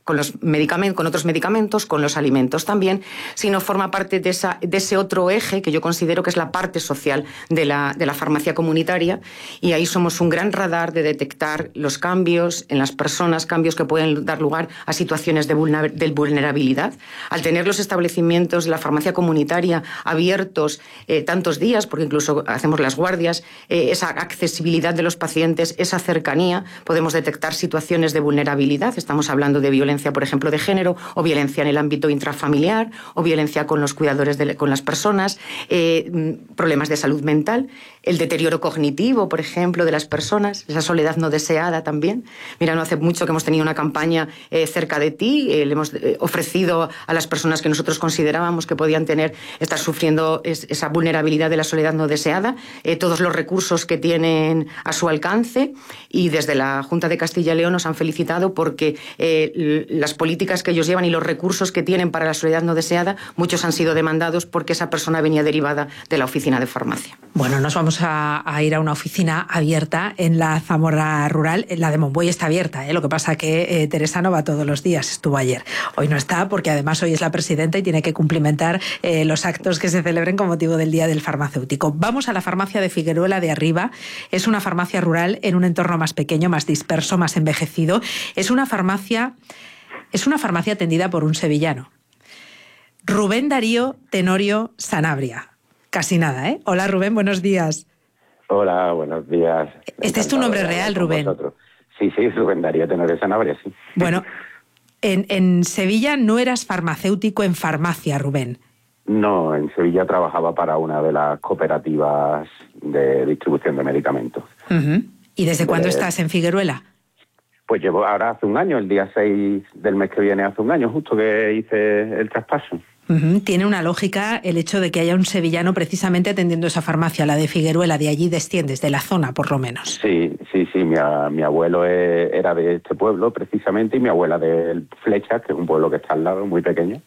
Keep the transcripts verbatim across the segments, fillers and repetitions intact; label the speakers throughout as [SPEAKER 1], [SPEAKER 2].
[SPEAKER 1] con los medicamentos, con otros medicamentos, con los alimentos también, sino forma parte de, esa, de ese otro eje que yo considero que es la parte social de la, de la farmacia comunitaria, y ahí somos un gran radar de detectar los cambios en las personas, cambios que pueden dar lugar a situaciones de vulnerabilidad. Al tener los establecimientos de la farmacia comunitaria abiertos eh, tantos días, porque incluso hacemos las guardias, eh, esa accesibilidad de los pacientes, esa cercanía, podemos detectar situaciones de vulnerabilidad. Estamos hablando de violencia, por ejemplo, de género, o violencia en el ámbito intrafamiliar, o violencia con los cuidadores, de, con las personas, eh, problemas de salud mental, el deterioro cognitivo, por ejemplo, de las personas, esa soledad no deseada también. Mira, no hace mucho que hemos tenido una campaña eh, cerca de ti, eh, le hemos eh, ofrecido a las personas que nosotros considerábamos que podían tener, estar sufriendo es, esa vulnerabilidad de la soledad no deseada, eh, todos los recursos que tienen a su alcance, y desde la Junta de Castilla y León nos han felicitado porque eh, las políticas que ellos llevan y los recursos que tienen para la soledad no deseada, muchos han sido demandados porque esa persona venía derivada de la oficina de farmacia.
[SPEAKER 2] Bueno, nos vamos a, a ir a una oficina abierta en la Zamora Rural. La de Monbuey está abierta, ¿eh? Lo que pasa que eh, Teresa no va todos los días, estuvo ayer. Hoy no está porque además hoy es la presidenta y tiene que cumplimentar eh, los actos que se celebren con motivo del Día del Farmacéutico. Vamos a la farmacia de Figueruela de Arriba. Es una farmacia rural en un entorno más pequeño, más disperso, más envejecido. Es una farmacia... Es una farmacia atendida por un sevillano. Rubén Darío Tenorio Sanabria. Casi nada, ¿eh? Hola, Rubén, buenos días.
[SPEAKER 3] Hola, buenos días.
[SPEAKER 2] Este es tu nombre real, Rubén.
[SPEAKER 3] Vosotros. Sí, sí, Rubén Darío Tenorio Sanabria, sí.
[SPEAKER 2] Bueno, en, en Sevilla no eras farmacéutico en farmacia, Rubén.
[SPEAKER 3] No, en Sevilla trabajaba para una de las cooperativas de distribución de medicamentos.
[SPEAKER 2] Uh-huh. ¿Y desde de... cuándo estás en Figueruela?
[SPEAKER 3] Pues llevo ahora hace un año, el día seis del mes que viene, hace un año, justo que hice el traspaso.
[SPEAKER 2] Uh-huh. Tiene una lógica el hecho de que haya un sevillano precisamente atendiendo esa farmacia, la de Figueruela, de allí desciendes, de la zona por lo menos.
[SPEAKER 3] Sí, sí, sí, mi, mi abuelo era de este pueblo precisamente, y mi abuela de Flechas, que es un pueblo que está al lado, muy pequeño.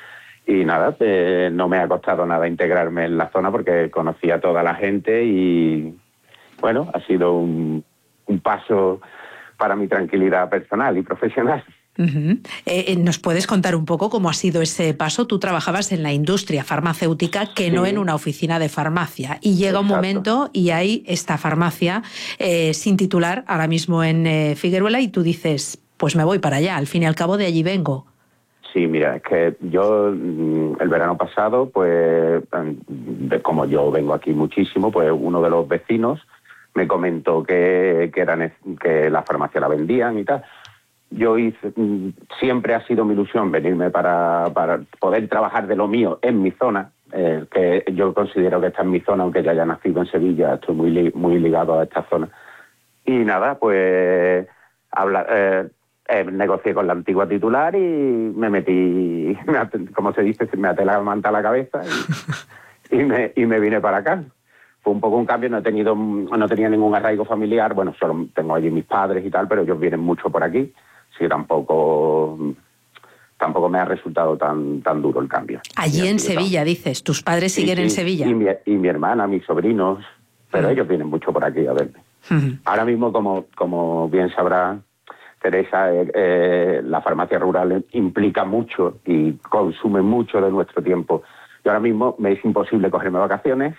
[SPEAKER 3] Y nada, eh, no me ha costado nada integrarme en la zona porque conocía a toda la gente y, bueno, ha sido un, un paso para mi tranquilidad personal y profesional.
[SPEAKER 2] Uh-huh. eh, ¿Nos puedes contar un poco cómo ha sido ese paso? Tú trabajabas en la industria farmacéutica, que sí. no en una oficina de farmacia, y llega Exacto. un momento y hay esta farmacia eh, sin titular ahora mismo en eh, Figueruela, y tú dices, pues me voy para allá, al fin y al cabo de allí vengo.
[SPEAKER 3] Sí, mira, es que yo el verano pasado, pues como yo vengo aquí muchísimo, pues uno de los vecinos me comentó que, que, eran, que la farmacia la vendían y tal. Yo hice, siempre ha sido mi ilusión venirme para, para poder trabajar de lo mío en mi zona, eh, que yo considero que esta es mi zona, aunque yo haya nacido en Sevilla, estoy muy, li, muy ligado a esta zona. Y nada, pues habla, eh, eh, negocié con la antigua titular y me metí, me até, como se dice, me até la manta a la cabeza y, y, me, y me vine para acá. Fue un poco un cambio, no he tenido, no tenía ningún arraigo familiar, bueno, solo tengo allí mis padres y tal, pero ellos vienen mucho por aquí. Sí, tampoco, tampoco me ha resultado tan, tan duro el cambio.
[SPEAKER 2] Allí en Sevilla, dices, ¿tus padres siguen
[SPEAKER 3] sí,
[SPEAKER 2] en
[SPEAKER 3] sí.
[SPEAKER 2] Sevilla?
[SPEAKER 3] Y mi, y mi hermana, mis sobrinos, pero uh-huh. ellos vienen mucho por aquí a verme. Uh-huh. Ahora mismo, como, como bien sabrá Teresa, eh, eh, la farmacia rural implica mucho y consume mucho de nuestro tiempo. Y ahora mismo me es imposible cogerme vacaciones,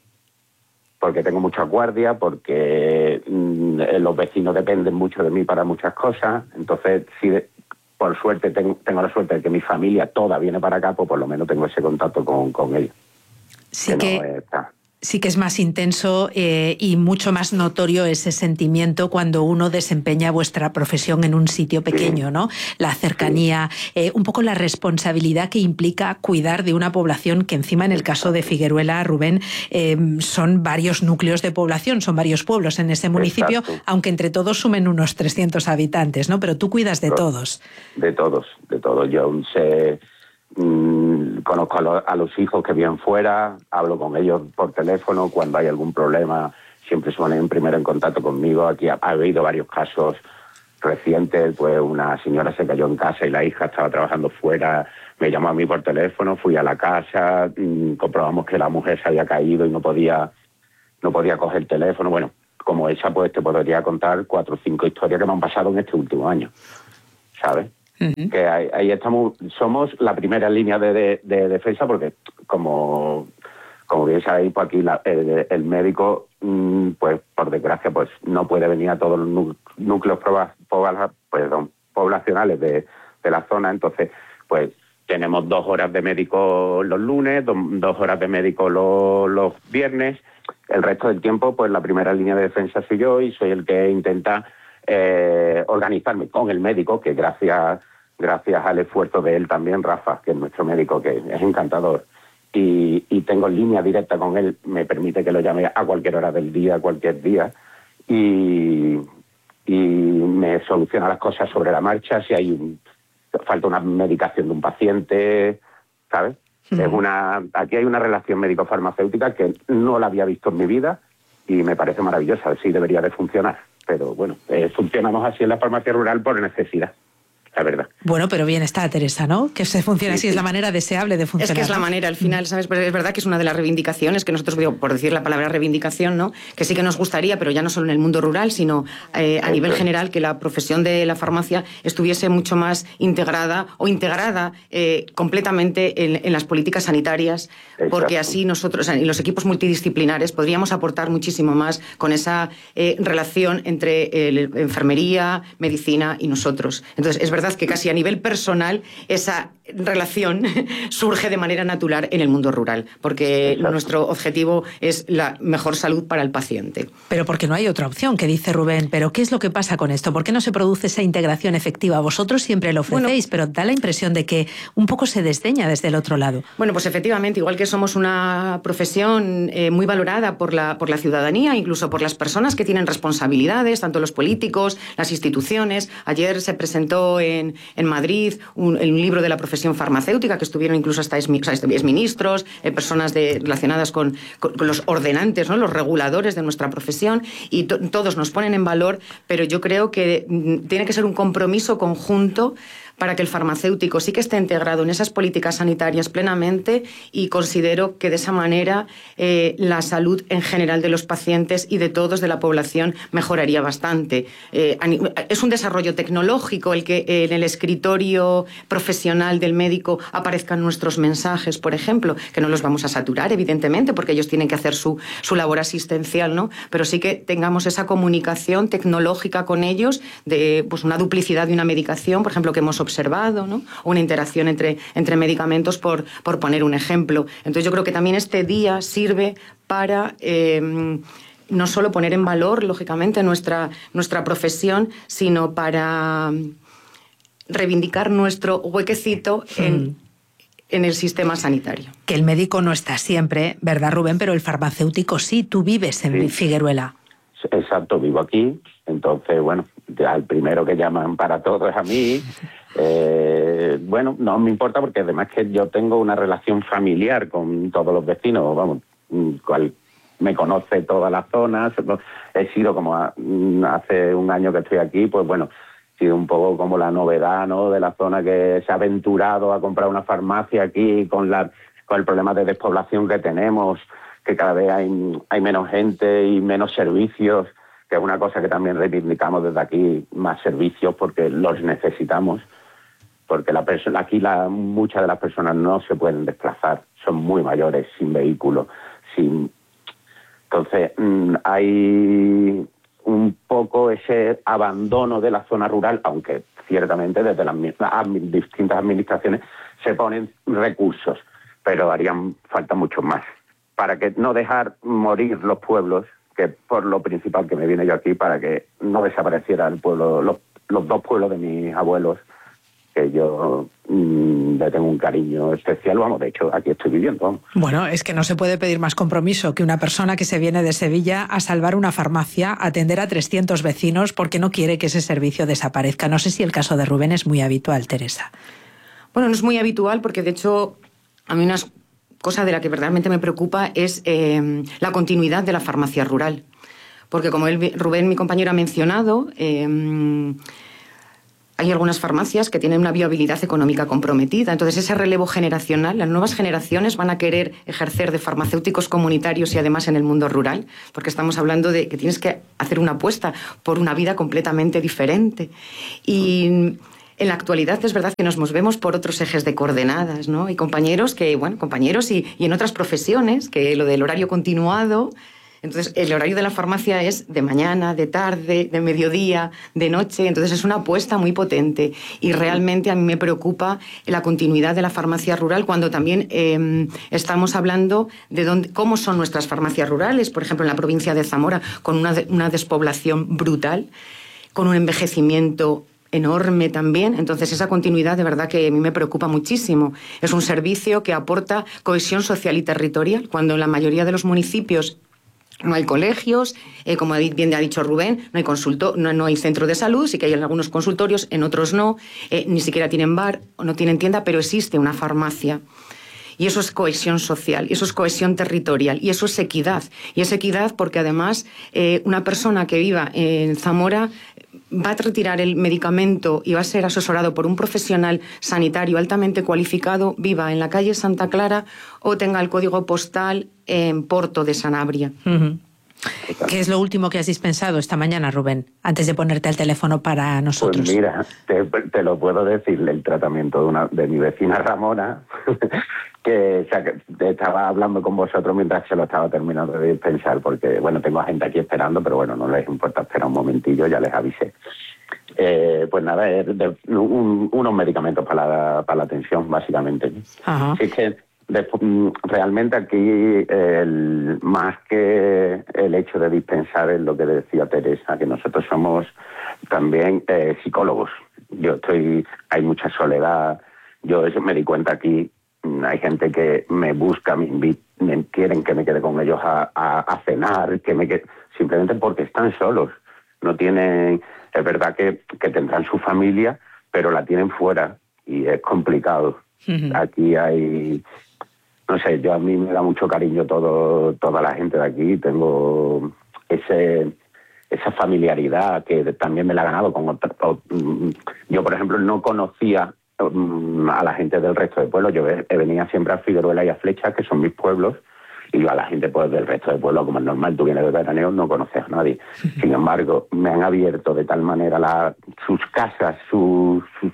[SPEAKER 3] porque tengo mucha guardia, porque mmm, los vecinos dependen mucho de mí para muchas cosas. Entonces, si de, por suerte tengo, tengo la suerte de que mi familia toda viene para acá, pues por lo menos tengo ese contacto con, con ellos.
[SPEAKER 2] Sí
[SPEAKER 3] que,
[SPEAKER 2] que...
[SPEAKER 3] No está.
[SPEAKER 2] Sí que es más intenso eh, y mucho más notorio ese sentimiento cuando uno desempeña vuestra profesión en un sitio pequeño, sí. ¿no? La cercanía, sí. eh, un poco la responsabilidad que implica cuidar de una población que encima en el caso de Figueruela, Rubén, eh, son varios núcleos de población, son varios pueblos en ese municipio, Exacto. aunque entre todos sumen unos trescientos habitantes, ¿no? Pero tú cuidas de todos.
[SPEAKER 3] De todos, de todos. Yo sé... Mm, conozco a, lo, a los hijos que viven fuera, hablo con ellos por teléfono, cuando hay algún problema siempre se ponen primero en contacto conmigo. Aquí ha, ha habido varios casos recientes, pues una señora se cayó en casa y la hija estaba trabajando fuera, me llamó a mí por teléfono, fui a la casa, mmm, comprobamos que la mujer se había caído y no podía, no podía coger el teléfono. Bueno, como esa, pues te podría contar cuatro o cinco historias que me han pasado en este último año, ¿sabes? Uh-huh. Que ahí, ahí estamos, somos la primera línea de, de, de defensa, porque como, como bien sabéis, pues aquí la, el, el médico, pues por desgracia, pues no puede venir a todos los núcleos perdón, poblacionales de, de la zona. Entonces, pues tenemos dos horas de médico los lunes, do, dos horas de médico los, los viernes. El resto del tiempo, pues la primera línea de defensa soy yo, y soy el que intenta eh, organizarme con el médico, que gracias, gracias al esfuerzo de él también, Rafa, que es nuestro médico, que es encantador, y, y tengo línea directa con él, me permite que lo llame a cualquier hora del día, cualquier día, y, y me soluciona las cosas sobre la marcha, si hay un, falta una medicación de un paciente, ¿sabes? Uh-huh. Es una, aquí hay una relación médico-farmacéutica que no la había visto en mi vida y me parece maravillosa, así debería de funcionar. Pero bueno, eh, funcionamos así en la farmacia rural por necesidad, la verdad.
[SPEAKER 2] Bueno, pero bien está, Teresa, ¿no? Que se funcione
[SPEAKER 1] sí,
[SPEAKER 2] así,
[SPEAKER 1] sí.
[SPEAKER 2] Es la manera deseable de funcionar.
[SPEAKER 1] Es que es la manera, al final, ¿sabes? Pero es verdad que es una de las reivindicaciones que nosotros, por decir la palabra reivindicación, ¿no? Que sí que nos gustaría, pero ya no solo en el mundo rural, sino eh, a nivel general, que la profesión de la farmacia estuviese mucho más integrada o integrada eh, completamente en, en las políticas sanitarias, Exacto. porque así nosotros, y los equipos multidisciplinares, podríamos aportar muchísimo más con esa eh, relación entre eh, enfermería, medicina y nosotros. Entonces, es verdad que casi a nivel personal esa relación surge de manera natural en el mundo rural, porque Exacto. nuestro objetivo es la mejor salud para el paciente.
[SPEAKER 2] Pero porque no hay otra opción, que dice Rubén. Pero ¿qué es lo que pasa con esto? ¿Por qué no se produce esa integración efectiva? Vosotros siempre lo ofrecéis, bueno, pero da la impresión de que un poco se desdeña desde el otro lado.
[SPEAKER 1] Bueno, pues efectivamente, igual que somos una profesión eh, muy valorada por la, por la ciudadanía, incluso por las personas que tienen responsabilidades, tanto los políticos, las instituciones. Ayer se presentó en, en Madrid un, un libro de la profesión farmacéutica, que estuvieron incluso hasta exministros, eh, personas de, relacionadas con, con, con los ordenantes, ¿no? Los reguladores de nuestra profesión, y to, todos nos ponen en valor, pero yo creo que mm, tiene que ser un compromiso conjunto para que el farmacéutico sí que esté integrado en esas políticas sanitarias plenamente, y considero que de esa manera eh, la salud en general de los pacientes y de todos, de la población, mejoraría bastante. Eh, es un desarrollo tecnológico el que eh, en el escritorio profesional del médico aparezcan nuestros mensajes, por ejemplo, que no los vamos a saturar, evidentemente, porque ellos tienen que hacer su, su labor asistencial, ¿no? Pero sí que tengamos esa comunicación tecnológica con ellos, de pues, una duplicidad de una medicación, por ejemplo, que hemos observado, ¿no? Una interacción entre, entre medicamentos, por, por poner un ejemplo. Entonces yo creo que también este día sirve para eh, no solo poner en valor, lógicamente, nuestra, nuestra profesión, sino para reivindicar nuestro huequecito en, mm. en el sistema sanitario.
[SPEAKER 2] Que el médico no está siempre, ¿verdad, Rubén? Pero el farmacéutico sí. Tú vives en sí. Figueruela.
[SPEAKER 3] Exacto, vivo aquí. Entonces, bueno, al primero que llaman para todo es a mí. Eh, bueno, no me importa, porque además que yo tengo una relación familiar con todos los vecinos, vamos, cual me conoce toda la zona. He sido como a, hace un año que estoy aquí, pues bueno, he sido un poco como la novedad, ¿no?, de la zona, que se ha aventurado a comprar una farmacia aquí con, la, con el problema de despoblación que tenemos, que cada vez hay, hay menos gente y menos servicios, que es una cosa que también reivindicamos desde aquí, más servicios, porque los necesitamos. Porque la persona, aquí la, muchas de las personas no se pueden desplazar, son muy mayores, sin vehículo, sin... Entonces, mmm, hay un poco ese abandono de la zona rural, aunque ciertamente desde las admi- distintas administraciones se ponen recursos, pero harían falta mucho más, para que no dejar morir los pueblos, que por lo principal que me viene yo aquí, para que no desapareciera el pueblo, los, los dos pueblos de mis abuelos, que yo mmm, le tengo un cariño especial, vamos, de hecho, aquí estoy viviendo. Vamos.
[SPEAKER 2] Bueno, es que no se puede pedir más compromiso que una persona que se viene de Sevilla a salvar una farmacia, a atender a trescientos vecinos, porque no quiere que ese servicio desaparezca. No sé si el caso de Rubén es muy habitual, Teresa.
[SPEAKER 1] Bueno, no es muy habitual, porque de hecho a mí una cosa de la que verdaderamente me preocupa es eh, la continuidad de la farmacia rural. Porque como él, Rubén, mi compañero, ha mencionado... Eh, Hay algunas farmacias que tienen una viabilidad económica comprometida. Entonces, ese relevo generacional, las nuevas generaciones van a querer ejercer de farmacéuticos comunitarios y además en el mundo rural, porque estamos hablando de que tienes que hacer una apuesta por una vida completamente diferente. Y En la actualidad es verdad que nos movemos por otros ejes de coordenadas, ¿no? Hay compañeros que, bueno, compañeros y, y en otras profesiones, que lo del horario continuado. Entonces, el horario de la farmacia es de mañana, de tarde, de mediodía, de noche. Entonces, es una apuesta muy potente. Y realmente a mí me preocupa la continuidad de la farmacia rural cuando también eh, estamos hablando de dónde, cómo son nuestras farmacias rurales. Por ejemplo, en la provincia de Zamora, con una, una despoblación brutal, con un envejecimiento enorme también. Entonces, esa continuidad de verdad que a mí me preocupa muchísimo. Es un servicio que aporta cohesión social y territorial, cuando en la mayoría de los municipios no hay colegios, eh, como bien ha dicho Rubén, no hay consulto, no, no hay centro de salud, sí que hay algunos consultorios, en otros no, eh, ni siquiera tienen bar, no tienen tienda, pero existe una farmacia. Y eso es cohesión social, y eso es cohesión territorial, y eso es equidad. Y es equidad porque además eh, una persona que viva en Zamora va a retirar el medicamento y va a ser asesorado por un profesional sanitario altamente cualificado, viva en la calle Santa Clara o tenga el código postal en Porto de Sanabria.
[SPEAKER 2] Uh-huh. ¿Qué es lo último que has dispensado esta mañana, Rubén, antes de ponerte al teléfono para nosotros?
[SPEAKER 3] Pues mira, te, te lo puedo decir, el tratamiento de, una, de mi vecina Ramona, que, o sea, que estaba hablando con vosotros mientras se lo estaba terminando de dispensar, porque, bueno, tengo a gente aquí esperando, pero bueno, no les importa esperar un momentillo, ya les avisé. Eh, pues nada, es de, un, unos medicamentos para la, para la tensión, básicamente.
[SPEAKER 2] Ajá.
[SPEAKER 3] Así que de, realmente aquí, el, más que el hecho de dispensar, es lo que decía Teresa, que nosotros somos también eh, psicólogos. Yo estoy, hay mucha soledad, yo eso me di cuenta aquí. Hay gente que me busca, me invita, me quieren que me quede con ellos a, a, a cenar, que me quede, simplemente porque están solos. No tienen, es verdad que, que tendrán su familia, pero la tienen fuera y es complicado. Uh-huh. Aquí hay, no sé, yo a mí me da mucho cariño todo, toda la gente de aquí. Tengo ese, esa familiaridad que también me la he ganado con otra. Yo, por ejemplo, no conocía a la gente del resto de pueblos. Yo venía siempre a Figueruela y a Flecha, que son mis pueblos, y yo a la gente pues del resto de pueblos, como es normal, tú vienes de veraneo, no conoces a nadie. Sin embargo, me han abierto de tal manera la, sus casas, sus, sus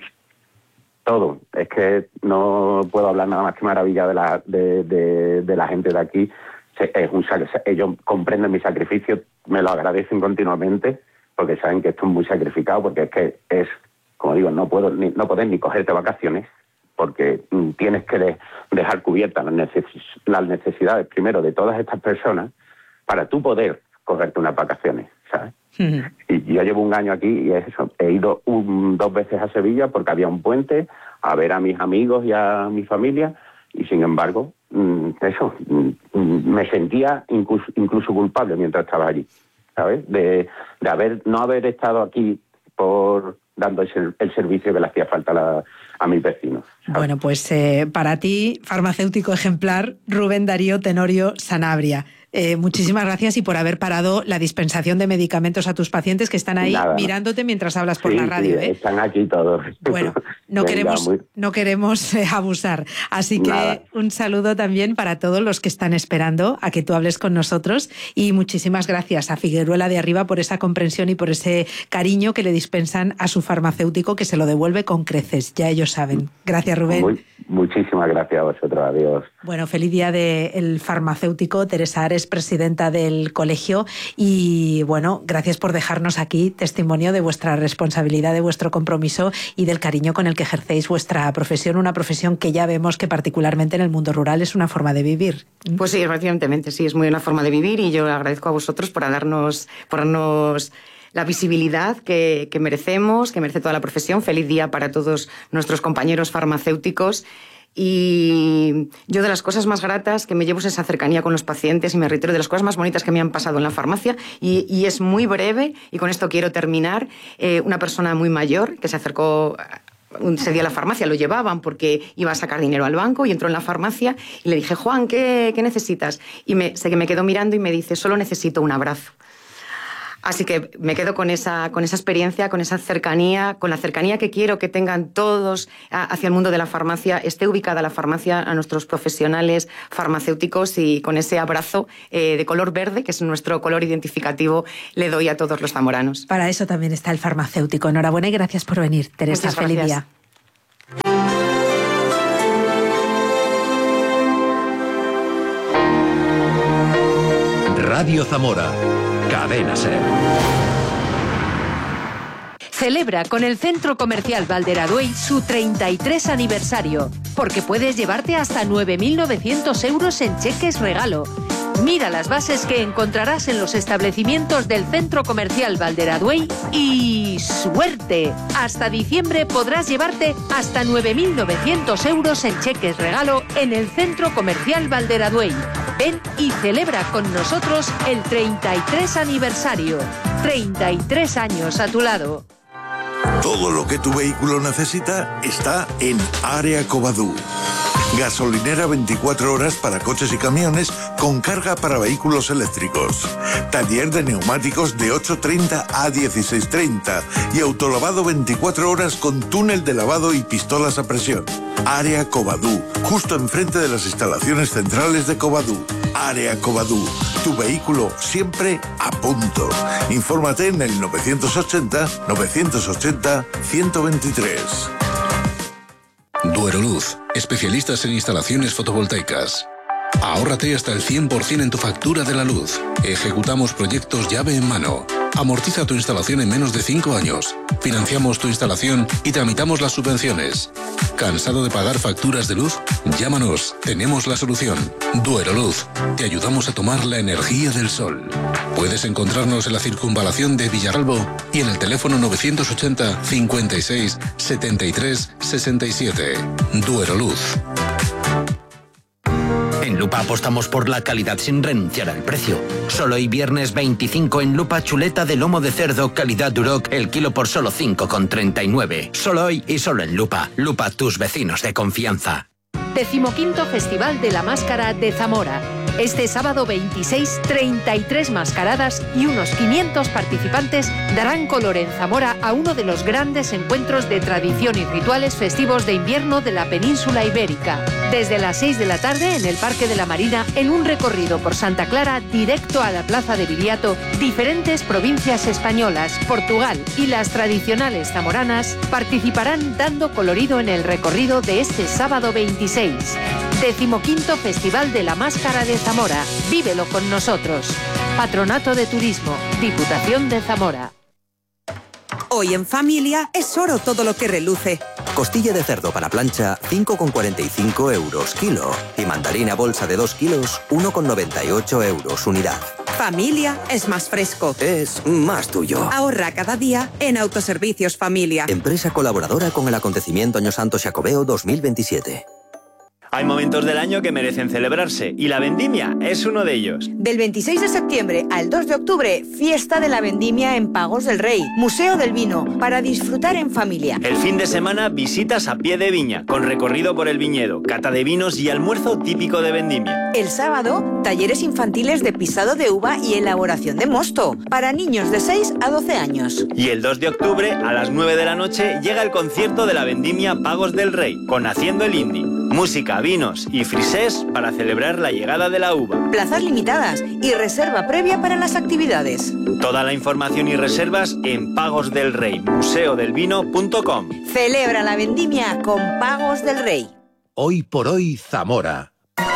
[SPEAKER 3] todo. Es que no puedo hablar nada más que maravilla de la, de, de, de la gente de aquí. Es un, ellos comprenden mi sacrificio, me lo agradecen continuamente, porque saben que esto es muy sacrificado, porque es que es, como digo, no puedo ni, no puedes ni cogerte vacaciones, porque mm, tienes que de, dejar cubiertas las, neces las necesidades, primero, de todas estas personas, para tú poder cogerte unas vacaciones, ¿sabes? Uh-huh. Y yo llevo un año aquí y es eso. He ido un, dos veces a Sevilla porque había un puente, a ver a mis amigos y a mi familia, y sin embargo, mm, eso, mm, me sentía incluso, incluso culpable mientras estaba allí, ¿sabes? De, de haber no haber estado aquí por dando el, el servicio que le hacía falta a, la, a mis vecinos, ¿sabes?
[SPEAKER 2] Bueno, pues eh, para ti, farmacéutico ejemplar, Rubén Darío Tenorio Sanabria. Eh, muchísimas gracias y por haber parado la dispensación de medicamentos a tus pacientes que están ahí Nada, mirándote mientras hablas por
[SPEAKER 3] sí,
[SPEAKER 2] la radio.
[SPEAKER 3] Sí,
[SPEAKER 2] ¿eh?
[SPEAKER 3] Están aquí todos.
[SPEAKER 2] Bueno, no Venga, queremos, muy... no queremos eh, abusar. Así que Nada. Un saludo también para todos los que están esperando a que tú hables con nosotros y muchísimas gracias a Figueruela de Arriba por esa comprensión y por ese cariño que le dispensan a su farmacéutico, que se lo devuelve con creces. Ya ellos saben. Gracias, Rubén.
[SPEAKER 3] Muy, muchísimas gracias a vosotros. Adiós.
[SPEAKER 2] Bueno, feliz día del farmacéutico. Teresa Ares, presidenta del colegio, y bueno, gracias por dejarnos aquí testimonio de vuestra responsabilidad, de vuestro compromiso y del cariño con el que ejercéis vuestra profesión, una profesión que ya vemos que particularmente en el mundo rural es una forma de vivir.
[SPEAKER 1] Pues sí, efectivamente, sí, es muy una forma de vivir y yo agradezco a vosotros por darnos, por darnos la visibilidad que, que merecemos, que merece toda la profesión. Feliz día para todos nuestros compañeros farmacéuticos. Y yo de las cosas más gratas que me llevo es esa cercanía con los pacientes y me reitero de las cosas más bonitas que me han pasado en la farmacia y, y es muy breve y con esto quiero terminar. Eh, una persona muy mayor que se acercó ese día a la farmacia, lo llevaban porque iba a sacar dinero al banco y entró en la farmacia y le dije, Juan, ¿qué, qué necesitas? Y me, sé que me quedó mirando y me dice, solo necesito un abrazo. Así que me quedo con esa, con esa experiencia, con esa cercanía, con la cercanía que quiero que tengan todos hacia el mundo de la farmacia, esté ubicada la farmacia a nuestros profesionales farmacéuticos, y con ese abrazo eh, de color verde, que es nuestro color identificativo, le doy a todos los zamoranos.
[SPEAKER 2] Para eso también está el farmacéutico. Enhorabuena y gracias por venir, Teresa.
[SPEAKER 1] Muchas
[SPEAKER 2] feliz
[SPEAKER 1] gracias.
[SPEAKER 2] día.
[SPEAKER 4] Radio Zamora, Cadena SER.
[SPEAKER 5] Celebra con el Centro Comercial Valderaduey su treinta y tres aniversario, porque puedes llevarte hasta nueve mil novecientos euros en cheques regalo. Mira las bases que encontrarás en los establecimientos del Centro Comercial Valderaduey y ¡suerte! Hasta diciembre podrás llevarte hasta nueve mil novecientos euros en cheques regalo en el Centro Comercial Valderaduey. Ven y celebra con nosotros el treinta y tres aniversario. treinta y tres años a tu lado.
[SPEAKER 6] Todo lo que tu vehículo necesita está en Área Covadú. Gasolinera veinticuatro horas para coches y camiones con carga para vehículos eléctricos. Taller de neumáticos de ocho treinta a dieciséis treinta y autolavado veinticuatro horas con túnel de lavado y pistolas a presión. Área Covadú, justo enfrente de las instalaciones centrales de Covadú. Área Covadú, tu vehículo siempre a punto. Infórmate en el novecientos ochenta, novecientos ochenta, ciento veintitrés.
[SPEAKER 7] Dueroluz, especialistas en instalaciones fotovoltaicas. Ahórrate hasta el cien por ciento en tu factura de la luz. Ejecutamos proyectos llave en mano. Amortiza tu instalación en menos de cinco años. Financiamos tu instalación y tramitamos las subvenciones. ¿Cansado de pagar facturas de luz? Llámanos, tenemos la solución. Dueroluz, te ayudamos a tomar la energía del sol. Puedes encontrarnos en la circunvalación de Villaralbo y en el teléfono novecientos ochenta, cincuenta y seis, setenta y tres, sesenta y siete. Dueroluz.
[SPEAKER 8] En Lupa apostamos por la calidad sin renunciar al precio. Solo hoy viernes veinticinco en Lupa, chuleta de lomo de cerdo calidad Duroc, el kilo por solo cinco con treinta y nueve. Solo hoy y solo en Lupa. Lupa, tus vecinos de confianza.
[SPEAKER 5] Decimoquinto Festival de la Máscara de Zamora. Este sábado veintiséis, treinta y tres mascaradas y unos quinientos participantes darán color en Zamora a uno de los grandes encuentros de tradición y rituales festivos de invierno de la península ibérica. Desde las seis de la tarde en el Parque de la Marina, en un recorrido por Santa Clara directo a la Plaza de Viriato, diferentes provincias españolas, Portugal y las tradicionales zamoranas participarán dando colorido en el recorrido de este sábado veintiséis. Decimoquinto Festival de la Máscara de Zamora. Vívelo con nosotros. Patronato de Turismo, Diputación de Zamora.
[SPEAKER 9] Hoy en familia es oro todo lo que reluce.
[SPEAKER 10] Costilla de cerdo para plancha, cinco con cuarenta y cinco euros kilo. Y mandarina bolsa de dos kilos, uno con noventa y ocho euros unidad.
[SPEAKER 9] Familia es más fresco.
[SPEAKER 10] Es más tuyo.
[SPEAKER 9] Ahorra cada día en Autoservicios Familia.
[SPEAKER 10] Empresa colaboradora con el acontecimiento Año Santo Xacobeo dos mil veintisiete.
[SPEAKER 11] Hay momentos del año que merecen celebrarse y la vendimia es uno de ellos.
[SPEAKER 12] Del veintiséis de septiembre al dos de octubre, fiesta de la vendimia en Pagos del Rey, Museo del Vino, para disfrutar en familia.
[SPEAKER 11] El fin de semana, visitas a pie de viña, con recorrido por el viñedo, cata de vinos y almuerzo típico de vendimia.
[SPEAKER 12] El sábado, talleres infantiles de pisado de uva y elaboración de mosto, para niños de seis a doce años.
[SPEAKER 11] Y el dos de octubre, a las nueve de la noche, llega el concierto de la vendimia Pagos del Rey, con Haciendo el Indie. Música, vinos y frisés para celebrar la llegada de la uva.
[SPEAKER 12] Plazas limitadas y reserva previa para las actividades.
[SPEAKER 11] Toda la información y reservas en pagos del rey museo del vino punto com.
[SPEAKER 12] Celebra la vendimia con Pagos del Rey.
[SPEAKER 4] Hoy por hoy, Zamora.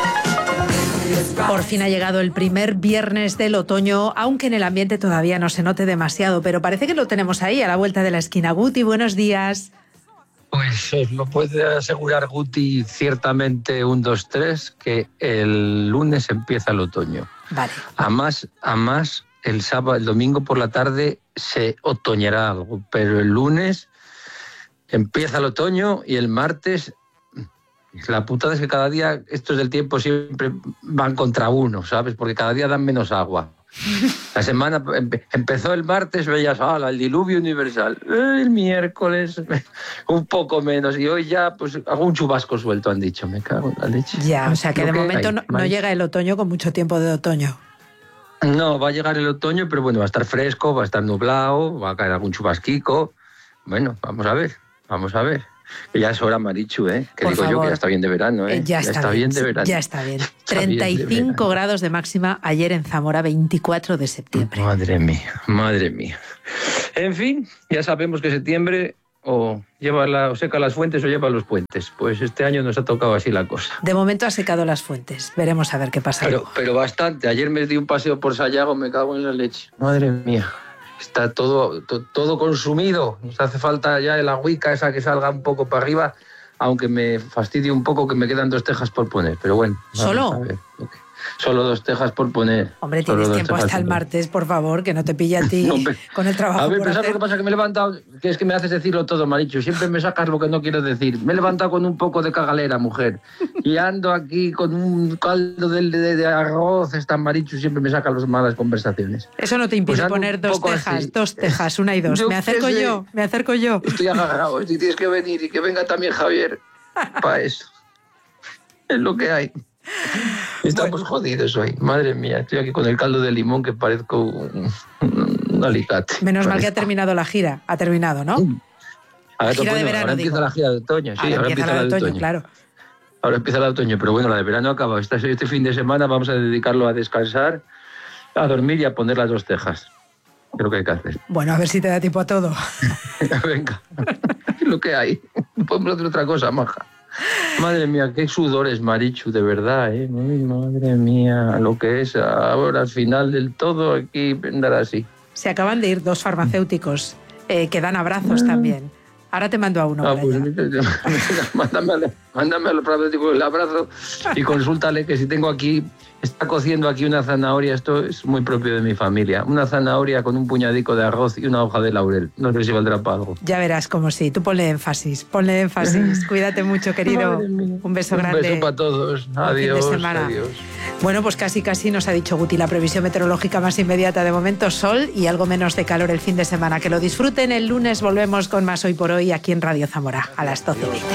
[SPEAKER 2] Por fin ha llegado el primer viernes del otoño, aunque en el ambiente todavía no se note demasiado, pero parece que lo tenemos ahí, a la vuelta de la esquina. Guti, buenos días.
[SPEAKER 13] Pues os lo puede asegurar Guti ciertamente un, dos, tres, que el lunes empieza el otoño.
[SPEAKER 2] Vale.
[SPEAKER 13] Además, además el sábado, el domingo por la tarde se otoñará algo, pero el lunes empieza el otoño y el martes, la putada es que cada día estos del tiempo siempre van contra uno, ¿sabes? Porque cada día dan menos agua. La semana empezó el martes, veías ah, el diluvio universal. El miércoles un poco menos y hoy ya pues hago un chubasco suelto, han dicho. Me cago en la leche.
[SPEAKER 2] Ya, o sea que
[SPEAKER 13] Lo
[SPEAKER 2] de
[SPEAKER 13] que
[SPEAKER 2] momento
[SPEAKER 13] hay,
[SPEAKER 2] no, no llega el otoño con mucho tiempo de otoño.
[SPEAKER 13] No, va a llegar el otoño, pero bueno, va a estar fresco, va a estar nublado, va a caer algún chubasquico. Bueno, vamos a ver, vamos a ver. Que ya es hora, Marichu, ¿eh? Que
[SPEAKER 2] Por
[SPEAKER 13] digo
[SPEAKER 2] favor.
[SPEAKER 13] yo que ya está bien de verano, ¿eh?
[SPEAKER 2] Ya, está,
[SPEAKER 13] ya está
[SPEAKER 2] bien,
[SPEAKER 13] bien de verano.
[SPEAKER 2] Ya está bien.
[SPEAKER 13] Está
[SPEAKER 2] treinta y
[SPEAKER 13] bien de
[SPEAKER 2] cinco
[SPEAKER 13] verano.
[SPEAKER 2] grados de máxima ayer en Zamora, veinticuatro de septiembre.
[SPEAKER 13] Madre mía, madre mía. En fin, ya sabemos que septiembre o lleva la, o seca las fuentes o lleva los puentes. Pues este año nos ha tocado así la cosa.
[SPEAKER 2] De momento ha secado las fuentes. Veremos a ver qué pasa.
[SPEAKER 13] Pero, pero bastante. Ayer me di un paseo por Sayago, me cago en la leche. Madre mía. Está todo, to, todo consumido. Nos hace falta ya el agüica esa que salga un poco para arriba, aunque me fastidie un poco que me quedan dos tejas por poner. Pero bueno.
[SPEAKER 2] ¿Solo?
[SPEAKER 13] A ver, okay. Solo dos tejas por poner.
[SPEAKER 2] Hombre,
[SPEAKER 13] Solo
[SPEAKER 2] tienes
[SPEAKER 13] dos
[SPEAKER 2] tiempo
[SPEAKER 13] tejas
[SPEAKER 2] hasta el
[SPEAKER 13] por poner.
[SPEAKER 2] martes, por favor, que no te pille a ti
[SPEAKER 13] Hombre.
[SPEAKER 2] con el trabajo
[SPEAKER 13] A ver,
[SPEAKER 2] por
[SPEAKER 13] pero ¿sabes
[SPEAKER 2] hacer.
[SPEAKER 13] lo que pasa? Que me he levantado, que es que me haces decirlo todo, Marichu. Siempre me sacas lo que no quiero decir. Me he levantado con un poco de cagalera, mujer. Y ando aquí con un caldo de, de, de arroz. Esta Marichu siempre me saca las malas conversaciones.
[SPEAKER 2] Eso no te impide
[SPEAKER 13] Pues ando
[SPEAKER 2] poner
[SPEAKER 13] un
[SPEAKER 2] dos
[SPEAKER 13] poco
[SPEAKER 2] tejas,
[SPEAKER 13] así.
[SPEAKER 2] dos tejas, una y dos.
[SPEAKER 13] Yo
[SPEAKER 2] Me acerco
[SPEAKER 13] qué sé.
[SPEAKER 2] yo, me acerco yo.
[SPEAKER 13] Estoy agarrado. Si tienes que venir y que venga también Javier. Para eso. Es lo que hay. Estamos jodidos hoy. Madre mía, estoy aquí con el caldo de limón que parezco un, un alicate.
[SPEAKER 2] Menos mal que
[SPEAKER 13] Parezco.
[SPEAKER 2] ha terminado la gira. Ha terminado, ¿no?
[SPEAKER 13] Ahora,
[SPEAKER 2] gira de
[SPEAKER 13] bueno,
[SPEAKER 2] verano,
[SPEAKER 13] ahora empieza
[SPEAKER 2] digo.
[SPEAKER 13] la gira de otoño. Sí,
[SPEAKER 2] Ahora
[SPEAKER 13] ahora,
[SPEAKER 2] empieza la de otoño, claro.
[SPEAKER 13] Ahora empieza la de otoño, pero bueno, la de verano acaba. Este, este fin de semana vamos a dedicarlo a descansar, a dormir y a poner las dos tejas. Es lo que hay que hacer.
[SPEAKER 2] Bueno, a ver si te da tiempo a todo.
[SPEAKER 13] Venga, es lo que hay. No podemos hacer otra cosa, maja. Madre mía, qué sudores, Marichu, de verdad, ¿eh? Ay, madre mía, lo que es ahora al final del todo aquí vendrá así.
[SPEAKER 2] Se acaban de ir dos farmacéuticos eh, que dan abrazos también. Ahora te mando a uno.
[SPEAKER 13] Ah,
[SPEAKER 2] para
[SPEAKER 13] pues,
[SPEAKER 2] allá.
[SPEAKER 13] mándame, al- mándame al farmacéutico el abrazo y consúltale que si tengo aquí, está cociendo aquí una zanahoria, esto es muy propio de mi familia, una zanahoria con un puñadico de arroz y una hoja de laurel. No sé si valdrá para algo.
[SPEAKER 2] Ya verás como sí. Tú ponle énfasis, ponle énfasis. Cuídate mucho, querido.
[SPEAKER 13] Madre mía.
[SPEAKER 2] Un beso
[SPEAKER 13] Un
[SPEAKER 2] grande.
[SPEAKER 13] beso para todos.
[SPEAKER 2] Buen fin de
[SPEAKER 13] Adiós,
[SPEAKER 2] semana.
[SPEAKER 13] adiós.
[SPEAKER 2] Bueno, pues casi casi nos ha dicho Guti la previsión meteorológica más inmediata de momento, sol y algo menos de calor el fin de semana. Que lo disfruten, el lunes volvemos con más Hoy por Hoy aquí en Radio Zamora a las doce y veinte.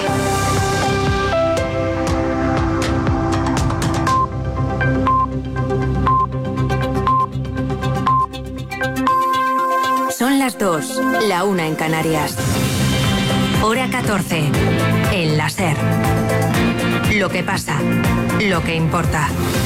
[SPEAKER 14] Son las dos, la una en Canarias. Hora catorce, en la SER. Lo que pasa, lo que importa.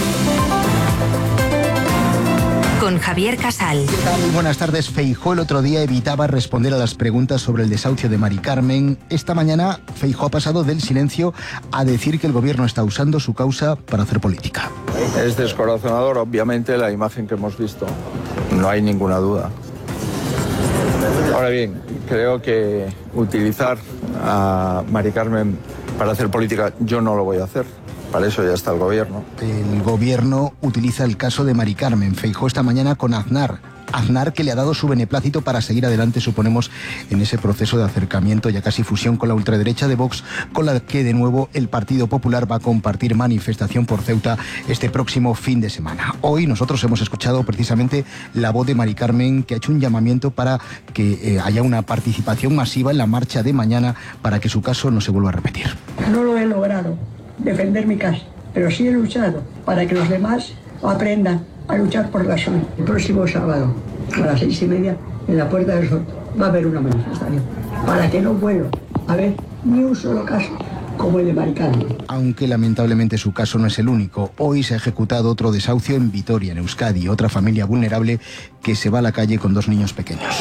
[SPEAKER 14] Con Javier Casal.
[SPEAKER 15] ¿Qué tal? Buenas tardes. Feijóo el otro día evitaba responder a las preguntas sobre el desahucio de Mari Carmen. Esta mañana Feijóo ha pasado del silencio a decir que el gobierno está usando su causa para hacer política.
[SPEAKER 16] Es descorazonador, obviamente, la imagen que hemos visto. No hay ninguna duda. Ahora bien, creo que utilizar a Mari Carmen para hacer política, yo no lo voy a hacer. Para eso ya está el gobierno.
[SPEAKER 15] El gobierno utiliza el caso de Mari Carmen. Feijóo esta mañana con Aznar. Aznar que le ha dado su beneplácito para seguir adelante, suponemos, en ese proceso de acercamiento, ya casi fusión con la ultraderecha de Vox, con la que de nuevo el Partido Popular va a compartir manifestación por Ceuta este próximo fin de semana. Hoy nosotros hemos escuchado precisamente la voz de Mari Carmen, que ha hecho un llamamiento para que eh, haya una participación masiva en la marcha de mañana para que su caso no se vuelva a repetir.
[SPEAKER 17] No lo he logrado, defender mi casa, pero sí he luchado para que los demás aprendan a luchar por la suya. El próximo sábado, a las seis y media, en la Puerta del Sol, va a haber una manifestación para que no vuelva a haber ni un solo caso como el de Mari Carmen.
[SPEAKER 15] Aunque lamentablemente su caso no es el único. Hoy se ha ejecutado otro desahucio en Vitoria, en Euskadi, otra familia vulnerable que se va a la calle con dos niños pequeños.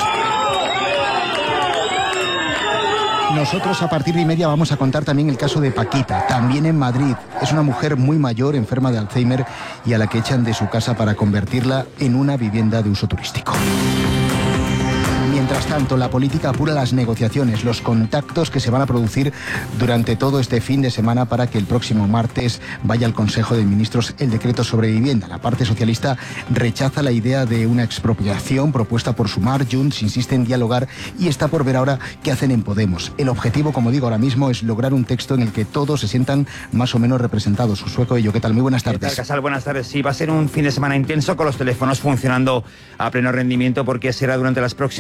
[SPEAKER 15] Nosotros a partir de y media vamos a contar también el caso de Paquita, también en Madrid. Es una mujer muy mayor, enferma de Alzheimer y a la que echan de su casa para convertirla en una vivienda de uso turístico. Mientras tanto, la política apura las negociaciones, los contactos que se van a producir durante todo este fin de semana para que el próximo martes vaya al Consejo de Ministros el decreto sobre vivienda. La parte socialista rechaza la idea de una expropiación propuesta por Sumar. Junts insiste en dialogar y está por ver ahora qué hacen en Podemos. El objetivo, como digo ahora mismo, es lograr un texto en el que todos se sientan más o menos representados. Sueco, Ello, ¿qué tal? Muy buenas tardes.
[SPEAKER 18] ¿Qué tal, Casal? Buenas tardes. Sí, va a ser un fin de semana intenso con los teléfonos funcionando a pleno rendimiento porque será durante las próximas setenta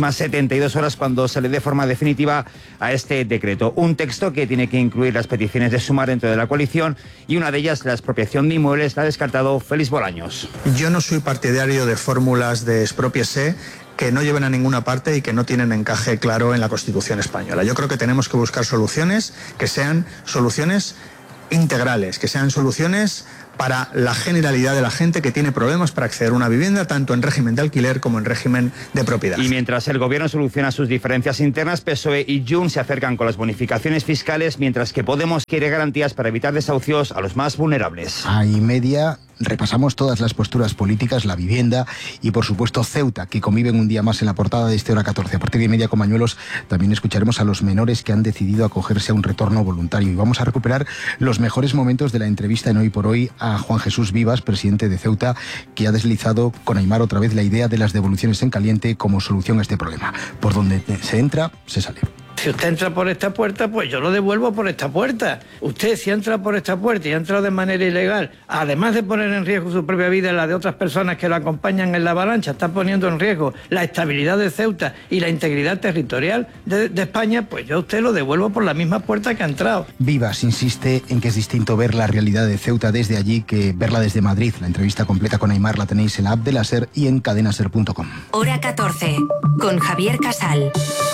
[SPEAKER 18] setenta y dos horas cuando se le dé forma definitiva a este decreto. Un texto que tiene que incluir las peticiones de Sumar dentro de la coalición y una de ellas, la expropiación de inmuebles, la ha descartado Félix Bolaños.
[SPEAKER 19] Yo no soy partidario de fórmulas de expropiese que no lleven a ninguna parte y que no tienen encaje claro en la Constitución española. Yo creo que tenemos que buscar soluciones que sean soluciones integrales, que sean soluciones para la generalidad de la gente que tiene problemas para acceder a una vivienda, tanto en régimen de alquiler como en régimen de propiedad.
[SPEAKER 18] Y mientras el Gobierno soluciona sus diferencias internas, P S O E y Junts se acercan con las bonificaciones fiscales, mientras que Podemos quiere garantías para evitar desahucios a los más vulnerables.
[SPEAKER 15] A y media repasamos todas las posturas políticas, la vivienda y, por supuesto, Ceuta, que conviven un día más en la portada de este Hora catorce. A partir de y media con Mañuelos también escucharemos a los menores que han decidido acogerse a un retorno voluntario. Y vamos a recuperar los mejores momentos de la entrevista en Hoy por Hoy a Juan Jesús Vivas, presidente de Ceuta, que ha deslizado con Aimar otra vez la idea de las devoluciones en caliente como solución a este problema. Por donde se entra, se sale.
[SPEAKER 20] Si usted entra por esta puerta, pues yo lo devuelvo por esta puerta. Usted, si entra por esta puerta y ha entrado de manera ilegal, además de poner en riesgo su propia vida y la de otras personas que lo acompañan en la avalancha, está poniendo en riesgo la estabilidad de Ceuta y la integridad territorial de, de España, pues yo a usted lo devuelvo por la misma puerta que ha entrado.
[SPEAKER 15] Vivas insiste en que es distinto ver la realidad de Ceuta desde allí que verla desde Madrid. La entrevista completa con Aimar la tenéis en la app de la SER y en cadena ser punto com.
[SPEAKER 14] Hora catorce, con Javier Casal.